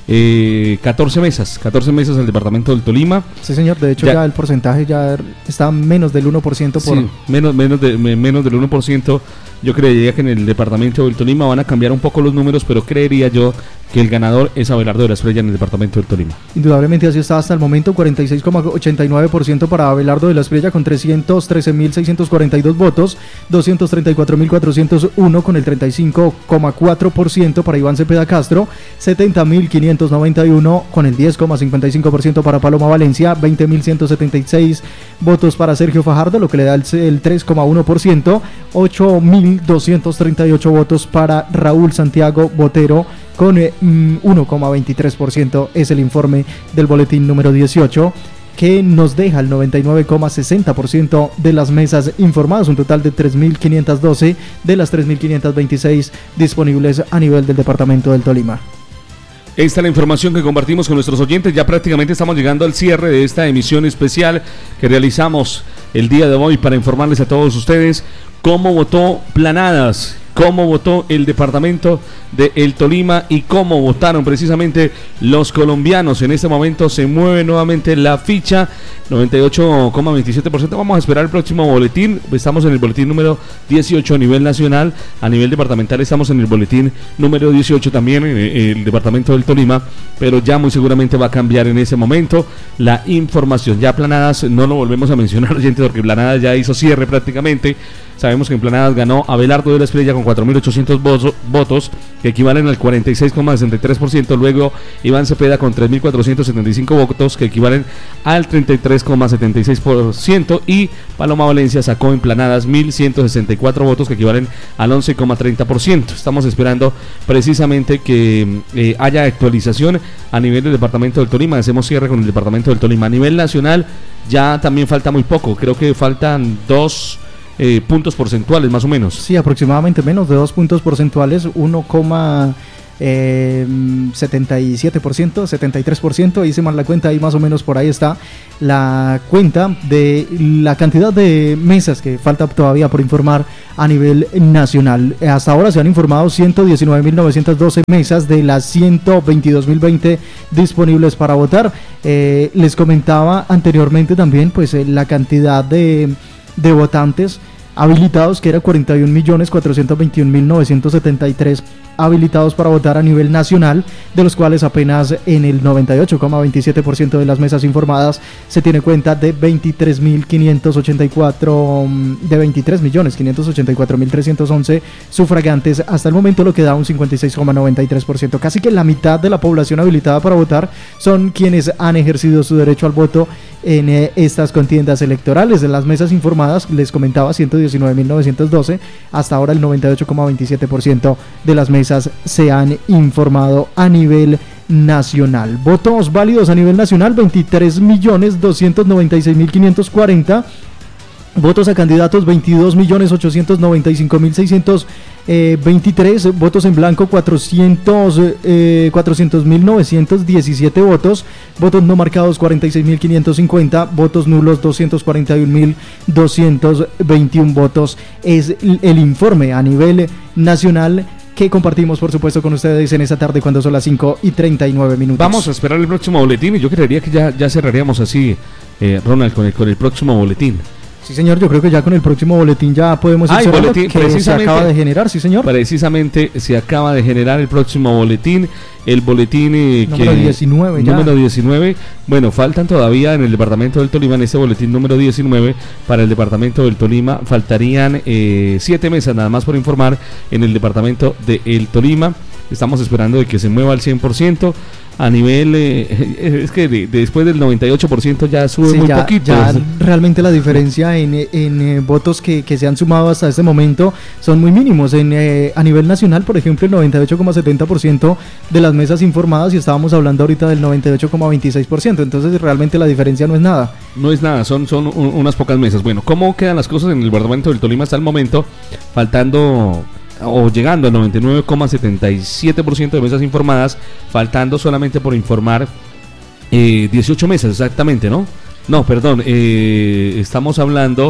eh, catorce mesas, catorce mesas al departamento del Tolima. Sí, señor, de hecho ya, ya el porcentaje ya está menos del uno por ciento. Por... Sí, menos, menos, de, menos del uno por ciento. Yo creería que en el departamento del Tolima van a cambiar un poco los números, pero creería yo que el ganador es Abelardo de la Espriella en el departamento del Tolima. Indudablemente así está hasta el momento, cuarenta y seis coma ochenta y nueve por ciento para Abelardo de la Espriella, con trescientos trece mil seiscientos cuarenta y dos votos, doscientos treinta y cuatro mil cuatrocientos uno, con el treinta y cinco coma cuatro por ciento para Iván Cepeda Castro, setenta mil quinientos noventa y uno, con el diez coma cincuenta y cinco por ciento para Paloma Valencia, veinte mil ciento setenta y seis votos para Sergio Fajardo, lo que le da el, el tres coma uno por ciento, ocho mil doscientos treinta y ocho votos para Raúl Santiago Botero, con eh, uno coma veintitrés por ciento. Es el informe del boletín número dieciocho, que nos deja el noventa y nueve coma sesenta por ciento de las mesas informadas, un total de tres mil quinientos doce de las tres mil quinientos veintiséis disponibles a nivel del departamento del Tolima. Esta es la información que compartimos con nuestros oyentes. Ya prácticamente estamos llegando al cierre de esta emisión especial que realizamos el día de hoy para informarles a todos ustedes cómo votó Planadas cómo votó el departamento de El Tolima y cómo votaron precisamente los colombianos. En este momento se mueve nuevamente la ficha, noventa y ocho coma veintisiete por ciento. Vamos a esperar el próximo boletín. Estamos en el boletín número dieciocho a nivel nacional. A nivel departamental estamos en el boletín número dieciocho también en el departamento del Tolima, pero ya muy seguramente va a cambiar en ese momento la información. Ya Planadas no lo volvemos a mencionar, gente, porque Planadas ya hizo cierre prácticamente. Sabemos que en Planadas ganó Abelardo de la Espriella con cuatro mil ochocientos votos, que equivalen al cuarenta y seis coma sesenta y tres por ciento. Luego Iván Cepeda con tres mil cuatrocientos setenta y cinco votos, que equivalen al treinta y tres coma setenta y seis por ciento. Y Paloma Valencia sacó en Planadas mil ciento sesenta y cuatro votos, que equivalen al once coma treinta por ciento. Estamos esperando precisamente que eh, haya actualización a nivel del departamento del Tolima. Hacemos cierre con el departamento del Tolima. A nivel nacional ya también falta muy poco. Creo que faltan dos Eh, puntos porcentuales más o menos. Sí, aproximadamente menos de dos puntos porcentuales, uno coma setenta y siete por ciento, setenta y tres por ciento, hice mal la cuenta, ahí más o menos por ahí está la cuenta de la cantidad de mesas que falta todavía por informar a nivel nacional. Hasta ahora se han informado ciento diecinueve mil novecientas doce mesas de las ciento veintidós mil veinte disponibles para votar. Eh, les comentaba anteriormente también pues eh, la cantidad de de votantes habilitados, que era cuarenta y un millones cuatrocientos veintiún mil novecientos setenta y tres habilitados para votar a nivel nacional, de los cuales apenas en el noventa y ocho coma veintisiete por ciento de las mesas informadas se tiene cuenta de veintitrés mil quinientos ochenta y cuatro de veintitrés millones quinientos ochenta y cuatro mil trescientos once sufragantes hasta el momento, lo que da un cincuenta y seis coma noventa y tres por ciento. Casi que la mitad de la población habilitada para votar son quienes han ejercido su derecho al voto en eh, estas contiendas electorales. De las mesas informadas, les comentaba, ciento diecinueve mil novecientos doce, hasta ahora el noventa y ocho coma veintisiete por ciento de las mesas se han informado a nivel nacional. Votos válidos a nivel nacional, veintitrés millones doscientos noventa y seis mil quinientos cuarenta. Votos a candidatos, veintidós millones ochocientos noventa y cinco mil seiscientos veintitrés. Votos en blanco, cuatrocientos mil novecientos diecisiete votos. Votos no marcados, cuarenta y seis mil quinientos cincuenta. Votos nulos, doscientos cuarenta y un mil doscientos veintiuno votos. Es el informe a nivel nacional que compartimos, por supuesto, con ustedes en esta tarde cuando son las cinco y treinta y nueve minutos. Vamos a esperar el próximo boletín y yo creería que ya, ya cerraríamos así, eh, Ronald, con el, con el próximo boletín. Sí, señor, yo creo que ya con el próximo boletín ya podemos ir ah, cerrando, boletín, que se acaba de generar, sí, señor. Precisamente se acaba de generar el próximo boletín, el boletín eh, número que, diecinueve ya. Número diecinueve. Bueno, faltan todavía en el departamento del Tolima, en este boletín número diecinueve, para el departamento del Tolima, faltarían eh, siete mesas nada más por informar en el departamento del Tolima. Estamos esperando de que se mueva al cien por ciento. A nivel, eh, es que de, de después del noventa y ocho por ciento ya sube sí, muy ya, poquito. Ya realmente la diferencia en, en eh, votos que, que se han sumado hasta este momento son muy mínimos. En, eh, a nivel nacional, por ejemplo, el noventa y ocho coma setenta por ciento de las mesas informadas, y estábamos hablando ahorita del noventa y ocho coma veintiséis por ciento. Entonces realmente la diferencia no es nada. No es nada, son, son un, unas pocas mesas. Bueno, ¿cómo quedan las cosas en el departamento del Tolima hasta el momento? Faltando o llegando al noventa y nueve coma setenta y siete por ciento de mesas informadas, faltando solamente por informar eh, dieciocho mesas exactamente, ¿no? No, perdón, eh, estamos hablando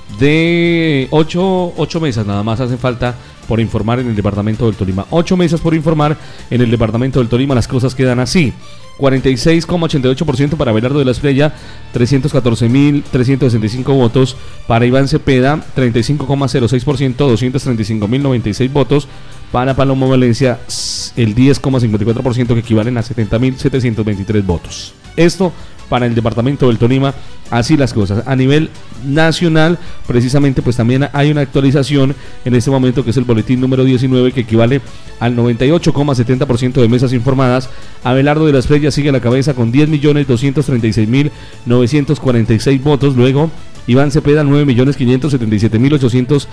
de ocho mesas nada más hacen falta por informar en el departamento del Tolima. ocho mesas por informar en el departamento del Tolima. Las cosas quedan así: cuarenta y seis coma ochenta y ocho por ciento para Abelardo de la Espriella, trescientos catorce mil trescientos sesenta y cinco votos. Para Iván Cepeda, treinta y cinco coma cero seis por ciento, doscientos treinta y cinco mil noventa y seis votos. Para Paloma Valencia, el diez coma cincuenta y cuatro por ciento, que equivalen a setenta mil setecientos veintitrés votos. Esto para el departamento del Tolima, así las cosas. A nivel nacional, precisamente, pues también hay una actualización en este momento, que es el boletín número diecinueve, que equivale al noventa y ocho coma setenta por ciento de mesas informadas. Abelardo de la Espriella sigue a la cabeza con diez millones doscientos treinta y seis mil novecientos cuarenta y seis votos. Luego Iván Cepeda, nueve millones quinientos setenta y siete mil ochocientos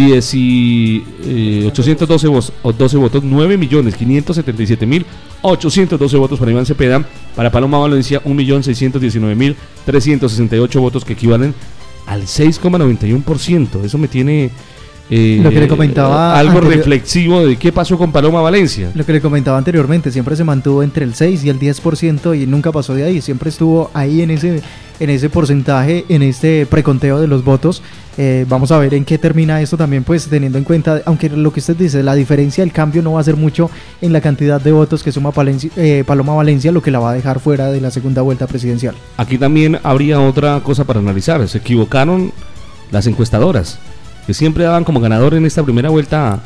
doce votos, nueve millones quinientos setenta y siete mil ochocientos doce votos para Iván Cepeda. Para Paloma Valencia, un millón seiscientos diecinueve mil trescientos sesenta y ocho votos, que equivalen al seis coma noventa y uno por ciento. Eso me tiene Eh, lo que le comentaba algo anterior, reflexivo de qué pasó con Paloma Valencia. Lo que le comentaba anteriormente, siempre se mantuvo entre el seis y el diez por ciento y nunca pasó de ahí, siempre estuvo ahí en ese, en ese porcentaje, en este preconteo de los votos. Eh, vamos a ver en qué termina esto también, pues teniendo en cuenta, aunque lo que usted dice, la diferencia, el cambio no va a ser mucho en la cantidad de votos que suma Palencia, eh, Paloma Valencia, lo que la va a dejar fuera de la segunda vuelta presidencial. Aquí también habría otra cosa para analizar, se equivocaron las encuestadoras, que siempre daban como ganador en esta primera vuelta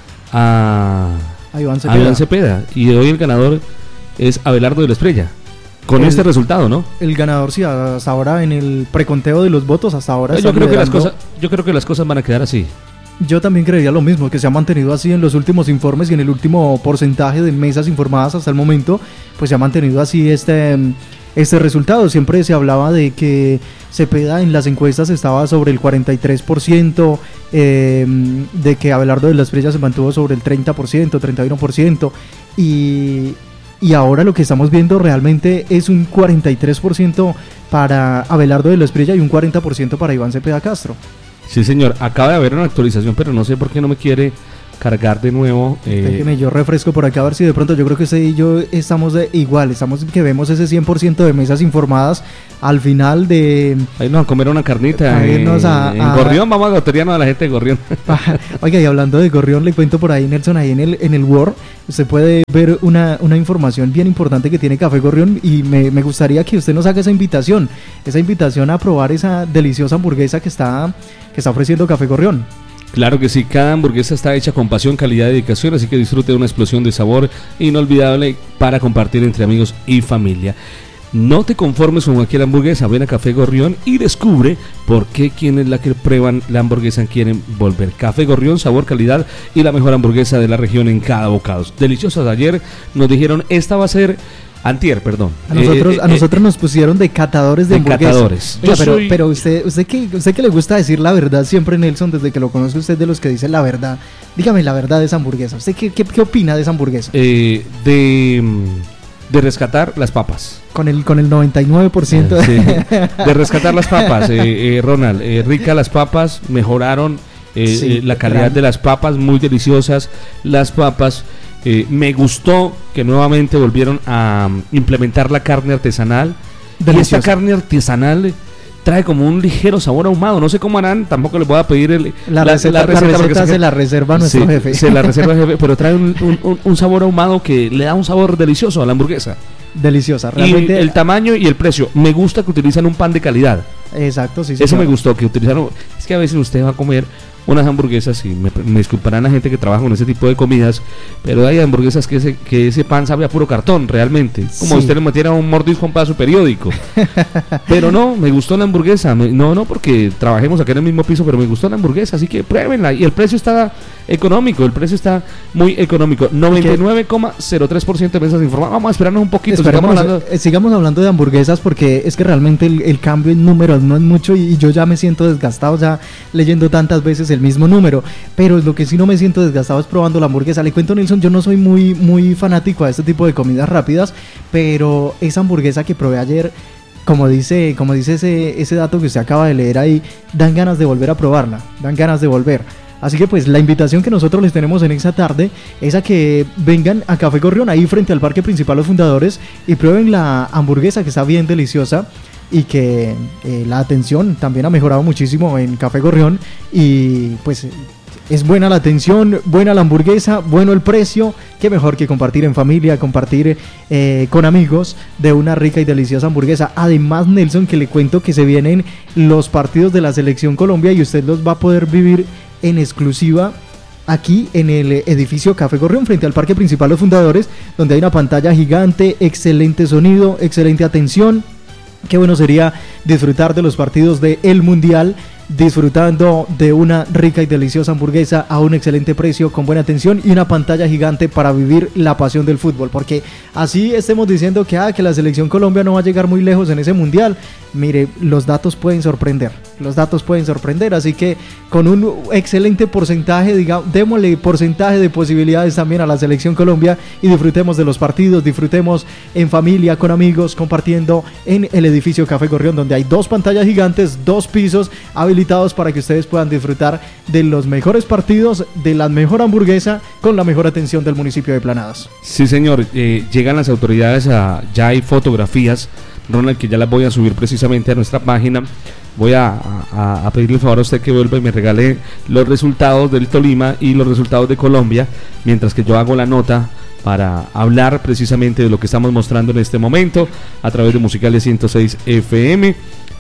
a, a, Iván, a Cepeda. Iván Cepeda, y hoy el ganador es Abelardo de la Espriella, con el, este resultado, ¿no? El ganador sí, hasta ahora en el preconteo de los votos, hasta ahora yo creo que las cosas, yo creo que las cosas van a quedar así. Yo también creería lo mismo, que se ha mantenido así en los últimos informes y en el último porcentaje de mesas informadas hasta el momento, pues se ha mantenido así este... Este resultado. Siempre se hablaba de que Cepeda en las encuestas estaba sobre el cuarenta y tres por ciento, eh, de que Abelardo de la Espriella se mantuvo sobre el treinta por ciento, treinta y uno por ciento, y, y ahora lo que estamos viendo realmente es un cuarenta y tres por ciento para Abelardo de la Espriella y un cuarenta por ciento para Iván Cepeda Castro. Sí, señor, acaba de haber una actualización, pero no sé por qué no me quiere cargar de nuevo. Eh, Déjeme, yo refresco por acá a ver si de pronto, yo creo que usted y yo estamos de, igual, estamos que vemos ese cien por ciento de mesas informadas al final de... Ahí nos a comer una carnita a eh, a, en a, Gorrión, vamos a Goteriano a la gente de Gorrión. Oiga, y hablando de Gorrión, le cuento por ahí, Nelson, ahí en el, en el Word, usted puede ver una, una información bien importante que tiene Café Gorrión y me, me gustaría que usted nos haga esa invitación, esa invitación a probar esa deliciosa hamburguesa que está, que está ofreciendo Café Gorrión. Claro que sí, cada hamburguesa está hecha con pasión, calidad y dedicación, así que disfrute de una explosión de sabor inolvidable para compartir entre amigos y familia. No te conformes con cualquier hamburguesa, ven a Café Gorrión y descubre por qué quienes la que prueban la hamburguesa quieren volver. Café Gorrión, sabor, calidad y la mejor hamburguesa de la región en cada bocado. Deliciosas. Ayer nos dijeron, esta va a ser... Antier, perdón. A nosotros, eh, a nosotros eh, nos pusieron de catadores de, de hamburguesas. Catadores. Oiga, pero, soy... pero usted, usted que, usted que le gusta decir la verdad siempre, Nelson, desde que lo conoce usted de los que dice la verdad. Dígame la verdad de esa hamburguesa. ¿Usted qué, qué, qué opina de esa hamburguesa? Eh, de, de rescatar las papas. Con el, con el noventa y nueve por ciento. Eh, sí. De rescatar las papas, eh, eh, Ronald. Eh, rica las papas, mejoraron eh, sí, eh, la calidad claro. de las papas, muy deliciosas las papas. Eh, me gustó que nuevamente volvieron a um, implementar la carne artesanal. Deliciosa. Y esta carne artesanal trae como un ligero sabor ahumado. No sé cómo harán, tampoco les voy a pedir el, la, la receta. La receta, la receta se, se la reserva nuestro sí, jefe. Se la reserva el jefe, pero trae un, un, un sabor ahumado que le da un sabor delicioso a la hamburguesa. Deliciosa, realmente. Y el tamaño y el precio. Me gusta que utilizan un pan de calidad. Exacto, sí. Eso señor. Me gustó, que utilizaron. Es que a veces usted va a comer unas hamburguesas, y me, me disculparán la gente que trabaja con ese tipo de comidas, pero hay hamburguesas que ese, que ese pan sabe a puro cartón, realmente. Como sí. usted le metiera un mordisco a un pedazo periódico. Pero no, me gustó la hamburguesa. Me, no, no, porque trabajemos acá en el mismo piso, pero me gustó la hamburguesa, así que pruébenla. Y el precio está económico, el precio está muy económico. noventa y nueve coma cero tres por ciento de mesas informadas. Vamos a esperarnos un poquito. Sigamos hablando. Eh, sigamos hablando de hamburguesas, porque es que realmente el, el cambio en números no es mucho y, y yo ya me siento desgastado ya leyendo tantas veces el mismo número, pero lo que sí no me siento desgastado es probando la hamburguesa. Le cuento, Nelson, yo no soy muy, muy fanático a este tipo de comidas rápidas, pero esa hamburguesa que probé ayer, como dice, como dice ese, ese dato que usted acaba de leer ahí, dan ganas de volver a probarla, dan ganas de volver. Así que pues la invitación que nosotros les tenemos en esta tarde es a que vengan a Café Gorrión, ahí frente al Parque Principal Los Fundadores, y prueben la hamburguesa, que está bien deliciosa, y que eh, la atención también ha mejorado muchísimo en Café Gorrión, y pues es buena la atención, buena la hamburguesa, bueno el precio. Qué mejor que compartir en familia, compartir eh, con amigos de una rica y deliciosa hamburguesa. Además, Nelson, que le cuento que se vienen los partidos de la Selección Colombia y usted los va a poder vivir en exclusiva aquí en el edificio Café Gorrión, frente al Parque Principal Los Fundadores, donde hay una pantalla gigante, excelente sonido, excelente atención. Qué bueno sería disfrutar de los partidos del Mundial, disfrutando de una rica y deliciosa hamburguesa a un excelente precio, con buena atención y una pantalla gigante para vivir la pasión del fútbol. Porque así estemos diciendo que, ah, que la Selección Colombia no va a llegar muy lejos en ese Mundial, mire, los datos pueden sorprender, los datos pueden sorprender, así que con un excelente porcentaje, digamos, démosle porcentaje de posibilidades también a la Selección Colombia y disfrutemos de los partidos, disfrutemos en familia, con amigos, compartiendo en el edificio Café Gorrión, donde hay dos pantallas gigantes, dos pisos habilitados habilitados para que ustedes puedan disfrutar de los mejores partidos, de la mejor hamburguesa, con la mejor atención del municipio de Planadas. Sí, señor, eh, llegan las autoridades, a, ya hay fotografías, Ronald, que ya las voy a subir precisamente a nuestra página. Voy a, a, a pedirle el favor a usted que vuelva y me regale los resultados del Tolima y los resultados de Colombia, mientras que yo hago la nota para hablar precisamente de lo que estamos mostrando en este momento a través de Musicalia ciento seis F M.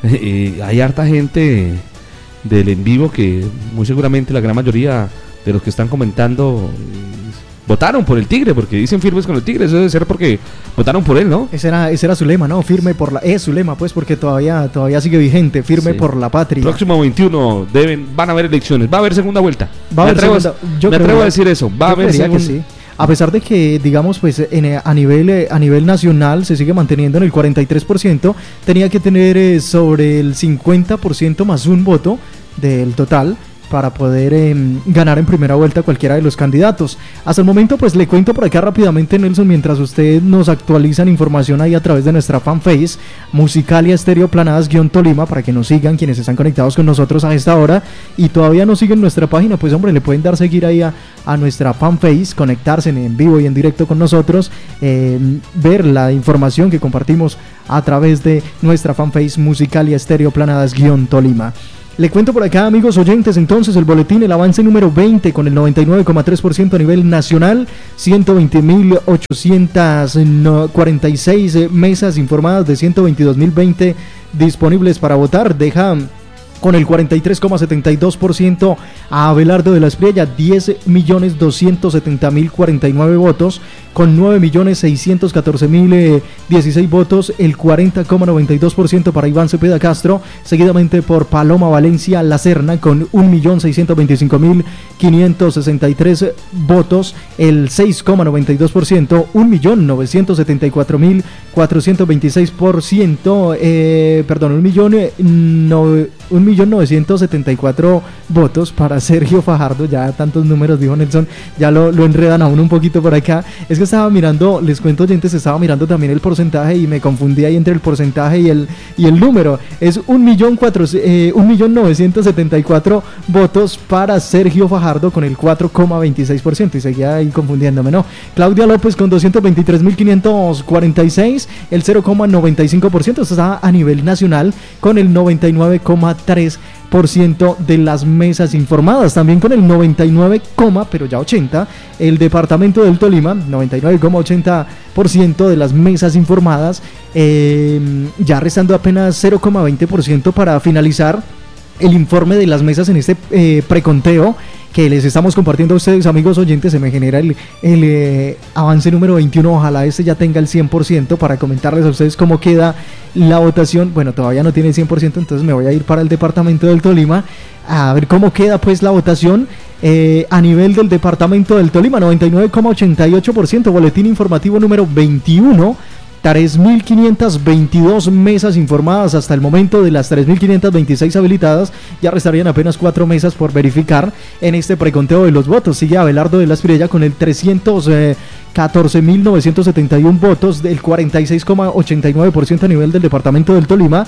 Eh, hay harta gente del en vivo que muy seguramente la gran mayoría de los que están comentando votaron por el Tigre, porque dicen firmes con el Tigre. Eso debe ser porque votaron por él, ¿no? Ese era, ese era su lema, ¿no? Firme por la... Es su lema, pues, porque todavía, todavía sigue vigente. Firme sí. por la patria. Próximo veintiuno deben, van a haber elecciones. Va a haber segunda vuelta. Va a me haber atrevo, segunda... Yo me atrevo a decir eso. Va a haber segunda... Sí. A pesar de que, digamos, pues en, a, nivel, a nivel nacional se sigue manteniendo en el cuarenta y tres por ciento, tenía que tener eh, sobre el cincuenta por ciento más un voto del total para poder eh, ganar en primera vuelta cualquiera de los candidatos. Hasta el momento, pues le cuento por acá rápidamente, Nelson, mientras ustedes nos actualizan información ahí a través de nuestra fanpage, Musicalia Estéreo Planadas-Tolima, para que nos sigan quienes están conectados con nosotros a esta hora y todavía no siguen nuestra página, pues hombre, le pueden dar seguir ahí a, a nuestra fanpage, conectarse en, en vivo y en directo con nosotros, eh, ver la información que compartimos a través de nuestra fanpage Musicalia Estéreo Planadas-Tolima. Le cuento por acá, amigos oyentes, entonces el boletín, el avance número veinte con el noventa y nueve coma tres por ciento a nivel nacional, ciento veinte mil ochocientas cuarenta y seis mesas informadas de ciento veintidós mil veinte disponibles para votar, deja con el cuarenta y tres coma setenta y dos por ciento a Abelardo de la Espriella, diez millones doscientos setenta mil cuarenta y nueve votos, con nueve millones seiscientos catorce mil dieciséis votos, el cuarenta coma noventa y dos por ciento para Iván Cepeda Castro, seguidamente por Paloma Valencia La Serna con un millón seiscientos veinticinco mil quinientos sesenta y tres votos, el seis coma noventa y dos por ciento, un millón novecientos setenta y cuatro mil cuatrocientos veintiséis por ciento, eh, perdón, un millón no, un millón novecientos setenta y cuatro votos para Sergio Fajardo. Ya tantos números, dijo Nelson, ya lo, lo enredan a uno un poquito por acá. Es que estaba mirando, les cuento oyentes, estaba mirando también el porcentaje y me confundí ahí entre el porcentaje y el, y el número. Es un millón novecientos setenta y cuatro votos para Sergio Fajardo con el cuatro coma veintiséis por ciento y seguía ahí confundiéndome, ¿no? Claudia López con doscientos veintitrés mil quinientos cuarenta y seis, el cero coma noventa y cinco por ciento. Esto está a nivel nacional con el noventa y nueve coma tres por ciento de las mesas informadas, también con el noventa y nueve, pero ya ochenta, el departamento del Tolima, noventa y nueve coma ochenta por ciento de las mesas informadas, eh, ya restando apenas cero coma veinte por ciento para finalizar el informe de las mesas en este eh, preconteo que les estamos compartiendo a ustedes, amigos oyentes. Se me genera el, el eh, avance número veintiuno, ojalá este ya tenga el cien por ciento para comentarles a ustedes cómo queda la votación. Bueno, todavía no tiene el cien por ciento, entonces me voy a ir para el departamento del Tolima a ver cómo queda pues la votación eh, a nivel del departamento del Tolima. Noventa y nueve coma ochenta y ocho por ciento, boletín informativo número veintiuno, tres mil quinientas veintidós mesas informadas hasta el momento. De las tres mil quinientas veintiséis habilitadas, ya restarían apenas cuatro mesas por verificar en este preconteo de los votos. Sigue Abelardo de la Espriella con el trescientos catorce mil novecientos setenta y uno votos, del cuarenta y seis coma ochenta y nueve por ciento a nivel del departamento del Tolima.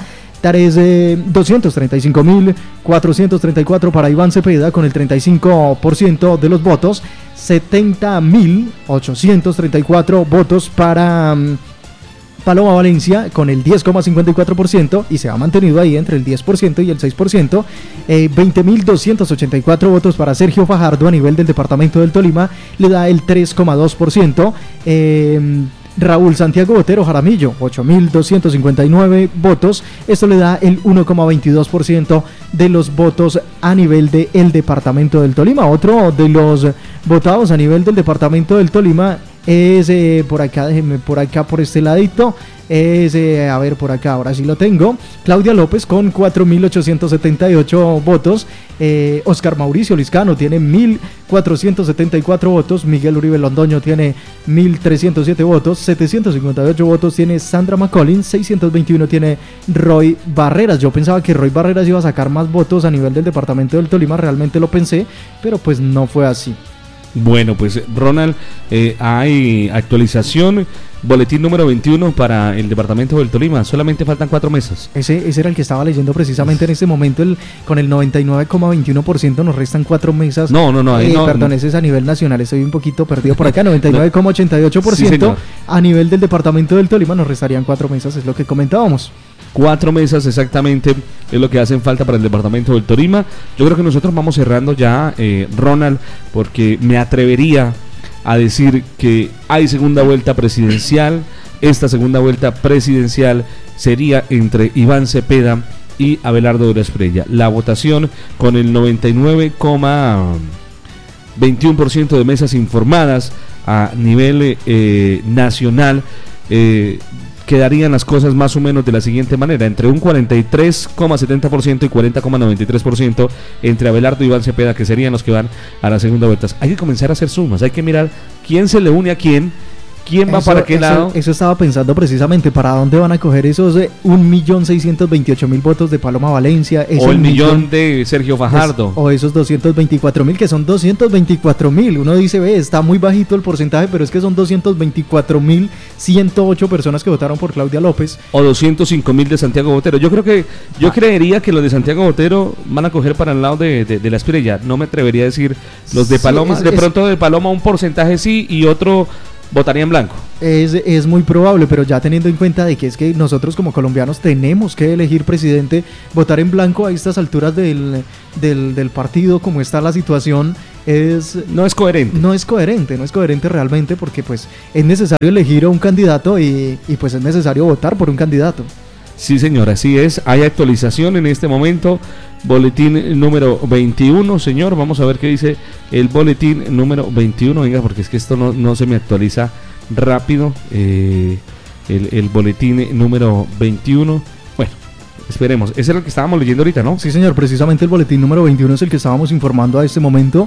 doscientos treinta y cinco mil cuatrocientos treinta y cuatro para Iván Cepeda con el treinta y cinco por ciento de los votos, setenta mil ochocientos treinta y cuatro votos para um, Paloma Valencia con el diez coma cincuenta y cuatro por ciento y se ha mantenido ahí entre el diez por ciento y el seis por ciento. eh, veinte mil doscientos ochenta y cuatro votos para Sergio Fajardo a nivel del departamento del Tolima, le da el tres coma dos por ciento. eh, Raúl Santiago Botero Jaramillo, ocho mil doscientos cincuenta y nueve votos, esto le da el uno coma veintidós por ciento de los votos a nivel del departamento del Tolima. Otro de los votados a nivel del departamento del Tolima es eh, por acá, déjenme por acá, por este ladito, es, eh, a ver, por acá, ahora sí lo tengo, Claudia López con cuatro mil ochocientos setenta y ocho votos, eh, Oscar Mauricio Liscano tiene mil cuatrocientos setenta y cuatro votos, Miguel Uribe Londoño tiene mil trescientos siete votos, setecientos cincuenta y ocho votos tiene Sandra McCollins, seiscientos veintiuno tiene Roy Barreras. Yo pensaba que Roy Barreras iba a sacar más votos a nivel del departamento del Tolima, realmente lo pensé, pero pues no fue así. Bueno, pues Ronald, eh, hay actualización, boletín número veintiuno para el departamento del Tolima, solamente faltan cuatro mesas. Ese, ese era el que estaba leyendo precisamente en este momento, el, con el noventa y nueve coma veintiuno por ciento nos restan cuatro mesas. No, no, no, ahí eh, no, Perdón, no. ese es a nivel nacional, estoy un poquito perdido por acá, noventa y nueve coma ochenta y ocho por ciento. Sí, a nivel del departamento del Tolima nos restarían cuatro mesas, es lo que comentábamos. Cuatro mesas exactamente es lo que hacen falta para el departamento del Tolima. Yo creo que nosotros vamos cerrando ya, eh, Ronald, porque me atrevería a decir que hay segunda vuelta presidencial. Esta segunda vuelta presidencial sería entre Iván Cepeda y Abelardo de la Espriella. La votación con el noventa y nueve coma veintiuno por ciento de mesas informadas a nivel eh, nacional. Eh, quedarían las cosas más o menos de la siguiente manera, entre un cuarenta y tres coma setenta por ciento y cuarenta coma noventa y tres por ciento entre Abelardo y Iván Cepeda, que serían los que van a la segunda vuelta. Hay que comenzar a hacer sumas, hay que mirar quién se le une a quién, quién va eso, para qué eso, lado. Eso estaba pensando precisamente, ¿para dónde van a coger esos eh, un millón seiscientos veintiocho mil votos de Paloma Valencia? O el millón, millón de Sergio Fajardo. Es, o esos doscientos veinticuatro mil, que son doscientos veinticuatro mil. Uno dice, ve, está muy bajito el porcentaje, pero es que son doscientos veinticuatro mil ciento ocho personas que votaron por Claudia López. O doscientos cinco mil de Santiago Botero. Yo creo que, yo ah. creería que los de Santiago Botero van a coger para el lado de, de, de la Espriella. No me atrevería a decir los de Paloma. Sí, es, de pronto es, de Paloma un porcentaje sí y otro votaría en blanco. Es, es muy probable, pero ya teniendo en cuenta de que es que nosotros como colombianos tenemos que elegir presidente, votar en blanco a estas alturas del, del, del partido, como está la situación, es no es coherente. No es coherente, no es coherente realmente, porque pues es necesario elegir a un candidato y, y pues es necesario votar por un candidato. Sí, señor, así es. Hay actualización en este momento. Boletín número veintiuno, señor. Vamos a ver qué dice el boletín número veintiuno. Venga, porque es que esto no, no se me actualiza rápido. Eh, el, el boletín número veintiuno. Bueno, esperemos. Ese era el que estábamos leyendo ahorita, ¿no? Sí, señor. Precisamente el boletín número veintiuno es el que estábamos informando a este momento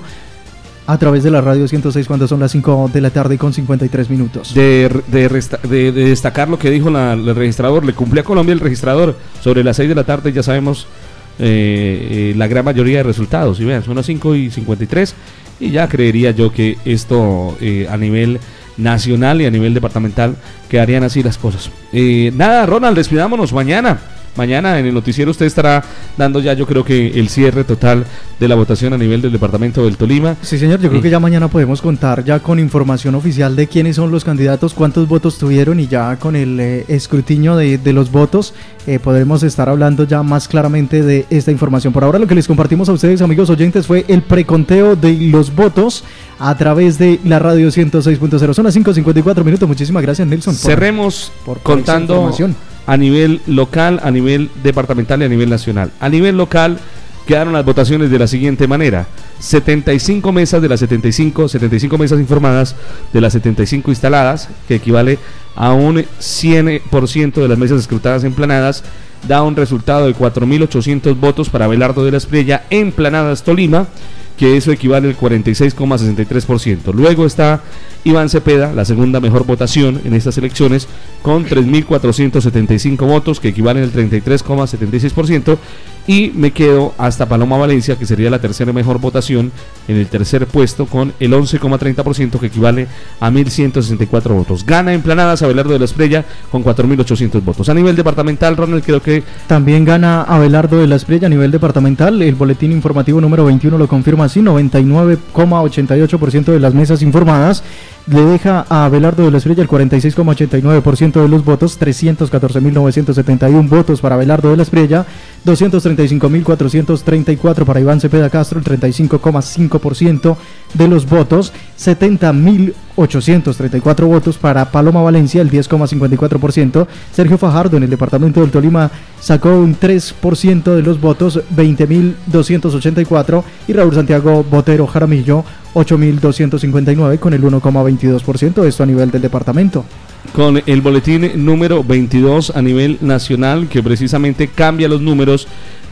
a través de la radio ciento seis cuando son las cinco de la tarde con cincuenta y tres minutos. De, de, resta, de, de destacar lo que dijo la, el registrador, le cumplía a Colombia el registrador sobre las seis de la tarde, ya sabemos eh, eh, la gran mayoría de resultados, y vean, son las cinco y cincuenta y tres, y ya creería yo que esto eh, a nivel nacional y a nivel departamental quedarían así las cosas. Eh, nada, Ronald, despidámonos mañana. Mañana en el noticiero usted estará dando ya, yo creo que el cierre total de la votación a nivel del departamento del Tolima. Sí, señor, yo creo eh. que ya mañana podemos contar ya con información oficial de quiénes son los candidatos, cuántos votos tuvieron, y ya con el eh, escrutinio de, de los votos eh, podremos estar hablando ya más claramente de esta información. Por ahora lo que les compartimos a ustedes, amigos oyentes, fue el preconteo de los votos a través de la radio ciento seis punto cero. Son las cinco cincuenta y cuatro minutos. Muchísimas gracias, Nelson. Por, Cerremos por, por contando a nivel local, a nivel departamental y a nivel nacional. A nivel local quedaron las votaciones de la siguiente manera: setenta y cinco mesas de las setenta y cinco, setenta y cinco mesas informadas de las setenta y cinco instaladas, que equivale a un cien por ciento de las mesas escrutadas emplanadas, da un resultado de cuatro mil ochocientos votos para Abelardo de la Espriella en Planadas Tolima, que eso equivale al cuarenta y seis coma sesenta y tres por ciento. Luego está Iván Cepeda, la segunda mejor votación en estas elecciones, con tres mil cuatrocientos setenta y cinco votos, que equivalen al treinta y tres coma setenta y seis por ciento. Y me quedo hasta Paloma Valencia, que sería la tercera mejor votación, en el tercer puesto, con el once coma treinta por ciento, que equivale a mil ciento sesenta y cuatro votos. Gana en Planadas Abelardo de la Espriella con cuatro mil ochocientos votos. A nivel departamental, Ronald, creo que también gana Abelardo de la Espriella a nivel departamental. El boletín informativo número veintiuno lo confirma así: noventa y nueve coma ochenta y ocho por ciento de las mesas informadas le deja a Abelardo de la Espriella el cuarenta y seis coma ochenta y nueve por ciento de los votos, trescientos catorce mil novecientos setenta y uno votos para Abelardo de la Espriella, doscientos treinta y cinco mil cuatrocientos treinta y cuatro para Iván Cepeda Castro, el treinta y cinco coma cinco por ciento de los votos, setenta mil ochocientos treinta y cuatro votos para Paloma Valencia, el diez coma cincuenta y cuatro por ciento. Sergio Fajardo en el departamento del Tolima sacó un tres por ciento de los votos, veinte mil doscientos ochenta y cuatro, y Raúl Santiago Botero Jaramillo, ocho mil doscientos cincuenta y nueve, con el uno coma veintidós por ciento. Esto a nivel del departamento. Con el boletín número veintidós a nivel nacional, que precisamente cambia los números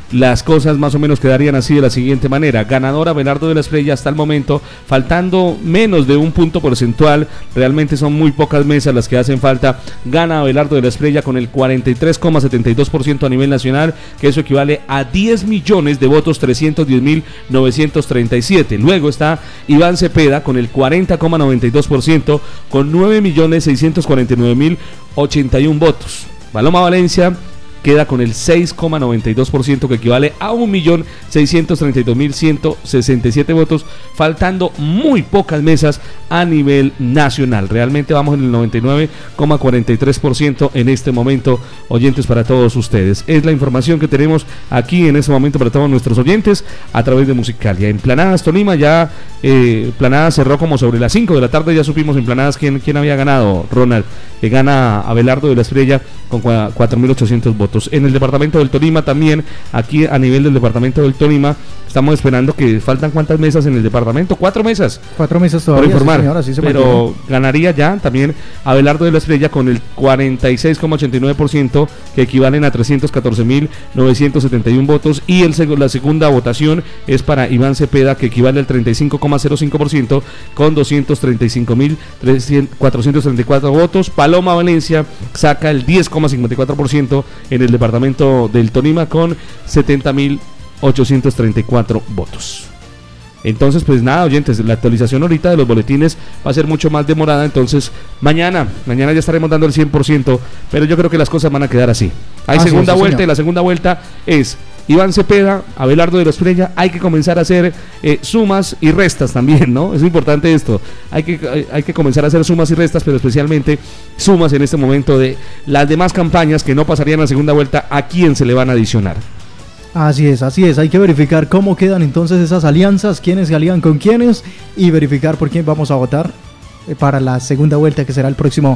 las cosas más o menos quedarían así de la siguiente manera. Ganador Abelardo de la Espriella hasta el momento, faltando menos de un punto porcentual, realmente son muy pocas mesas las que hacen falta. Gana Abelardo de la Espriella con el cuarenta y tres coma setenta y dos por ciento a nivel nacional, que eso equivale a diez millones de votos, trescientos diez mil novecientos treinta y siete. Luego está Iván Cepeda con el cuarenta coma noventa y dos por ciento, con nueve millones seiscientos cuarenta y nueve mil ochenta y uno votos. Paloma Valencia queda con el seis coma noventa y dos por ciento, que equivale a un millón seiscientos treinta y dos mil ciento sesenta y siete votos, faltando muy pocas mesas a nivel nacional. Realmente vamos en el noventa y nueve coma cuarenta y tres por ciento en este momento, oyentes, para todos ustedes. Es la información que tenemos aquí en este momento para todos nuestros oyentes a través de Musicalia. En Planadas Tolima ya, eh, Planadas cerró como sobre las cinco de la tarde, ya supimos en Planadas quién, quién había ganado, Ronald, que gana Abelardo de la Espriella con cuatro mil ochocientos votos. En el departamento del Tolima también, aquí a nivel del departamento del Tolima, estamos esperando que faltan cuántas mesas en el departamento, cuatro mesas. Cuatro mesas todavía, por informar, sí, señora, sí se pero mantiene. Ganaría ya también Abelardo de la Espriella con el cuarenta y seis coma ochenta y nueve por ciento, que equivalen a trescientos catorce mil novecientos setenta y uno votos, y el, la segunda votación es para Iván Cepeda, que equivale al treinta y cinco coma cero cinco por ciento con doscientos treinta y cinco mil cuatrocientos treinta y cuatro votos. Paloma Valencia saca el diez coma cincuenta y cuatro por ciento en el departamento del Tolima con setenta mil ochocientos treinta y cuatro votos. Entonces, pues nada, oyentes, la actualización ahorita de los boletines va a ser mucho más demorada. Entonces, mañana, mañana ya estaremos dando el cien por ciento, pero yo creo que las cosas van a quedar así. Hay Ah, segunda sí, sí, vuelta, señor. y la segunda vuelta es Iván Cepeda, Abelardo de la Espriella. Hay que comenzar a hacer eh, sumas y restas también, ¿no? Es importante esto. Hay que, hay, hay que comenzar a hacer sumas y restas, pero especialmente sumas en este momento de las demás campañas que no pasarían a la segunda vuelta, a quién se le van a adicionar. Así es, así es, hay que verificar cómo quedan entonces esas alianzas, quiénes se alían con quiénes y verificar por quién vamos a votar eh, para la segunda vuelta, que será el próximo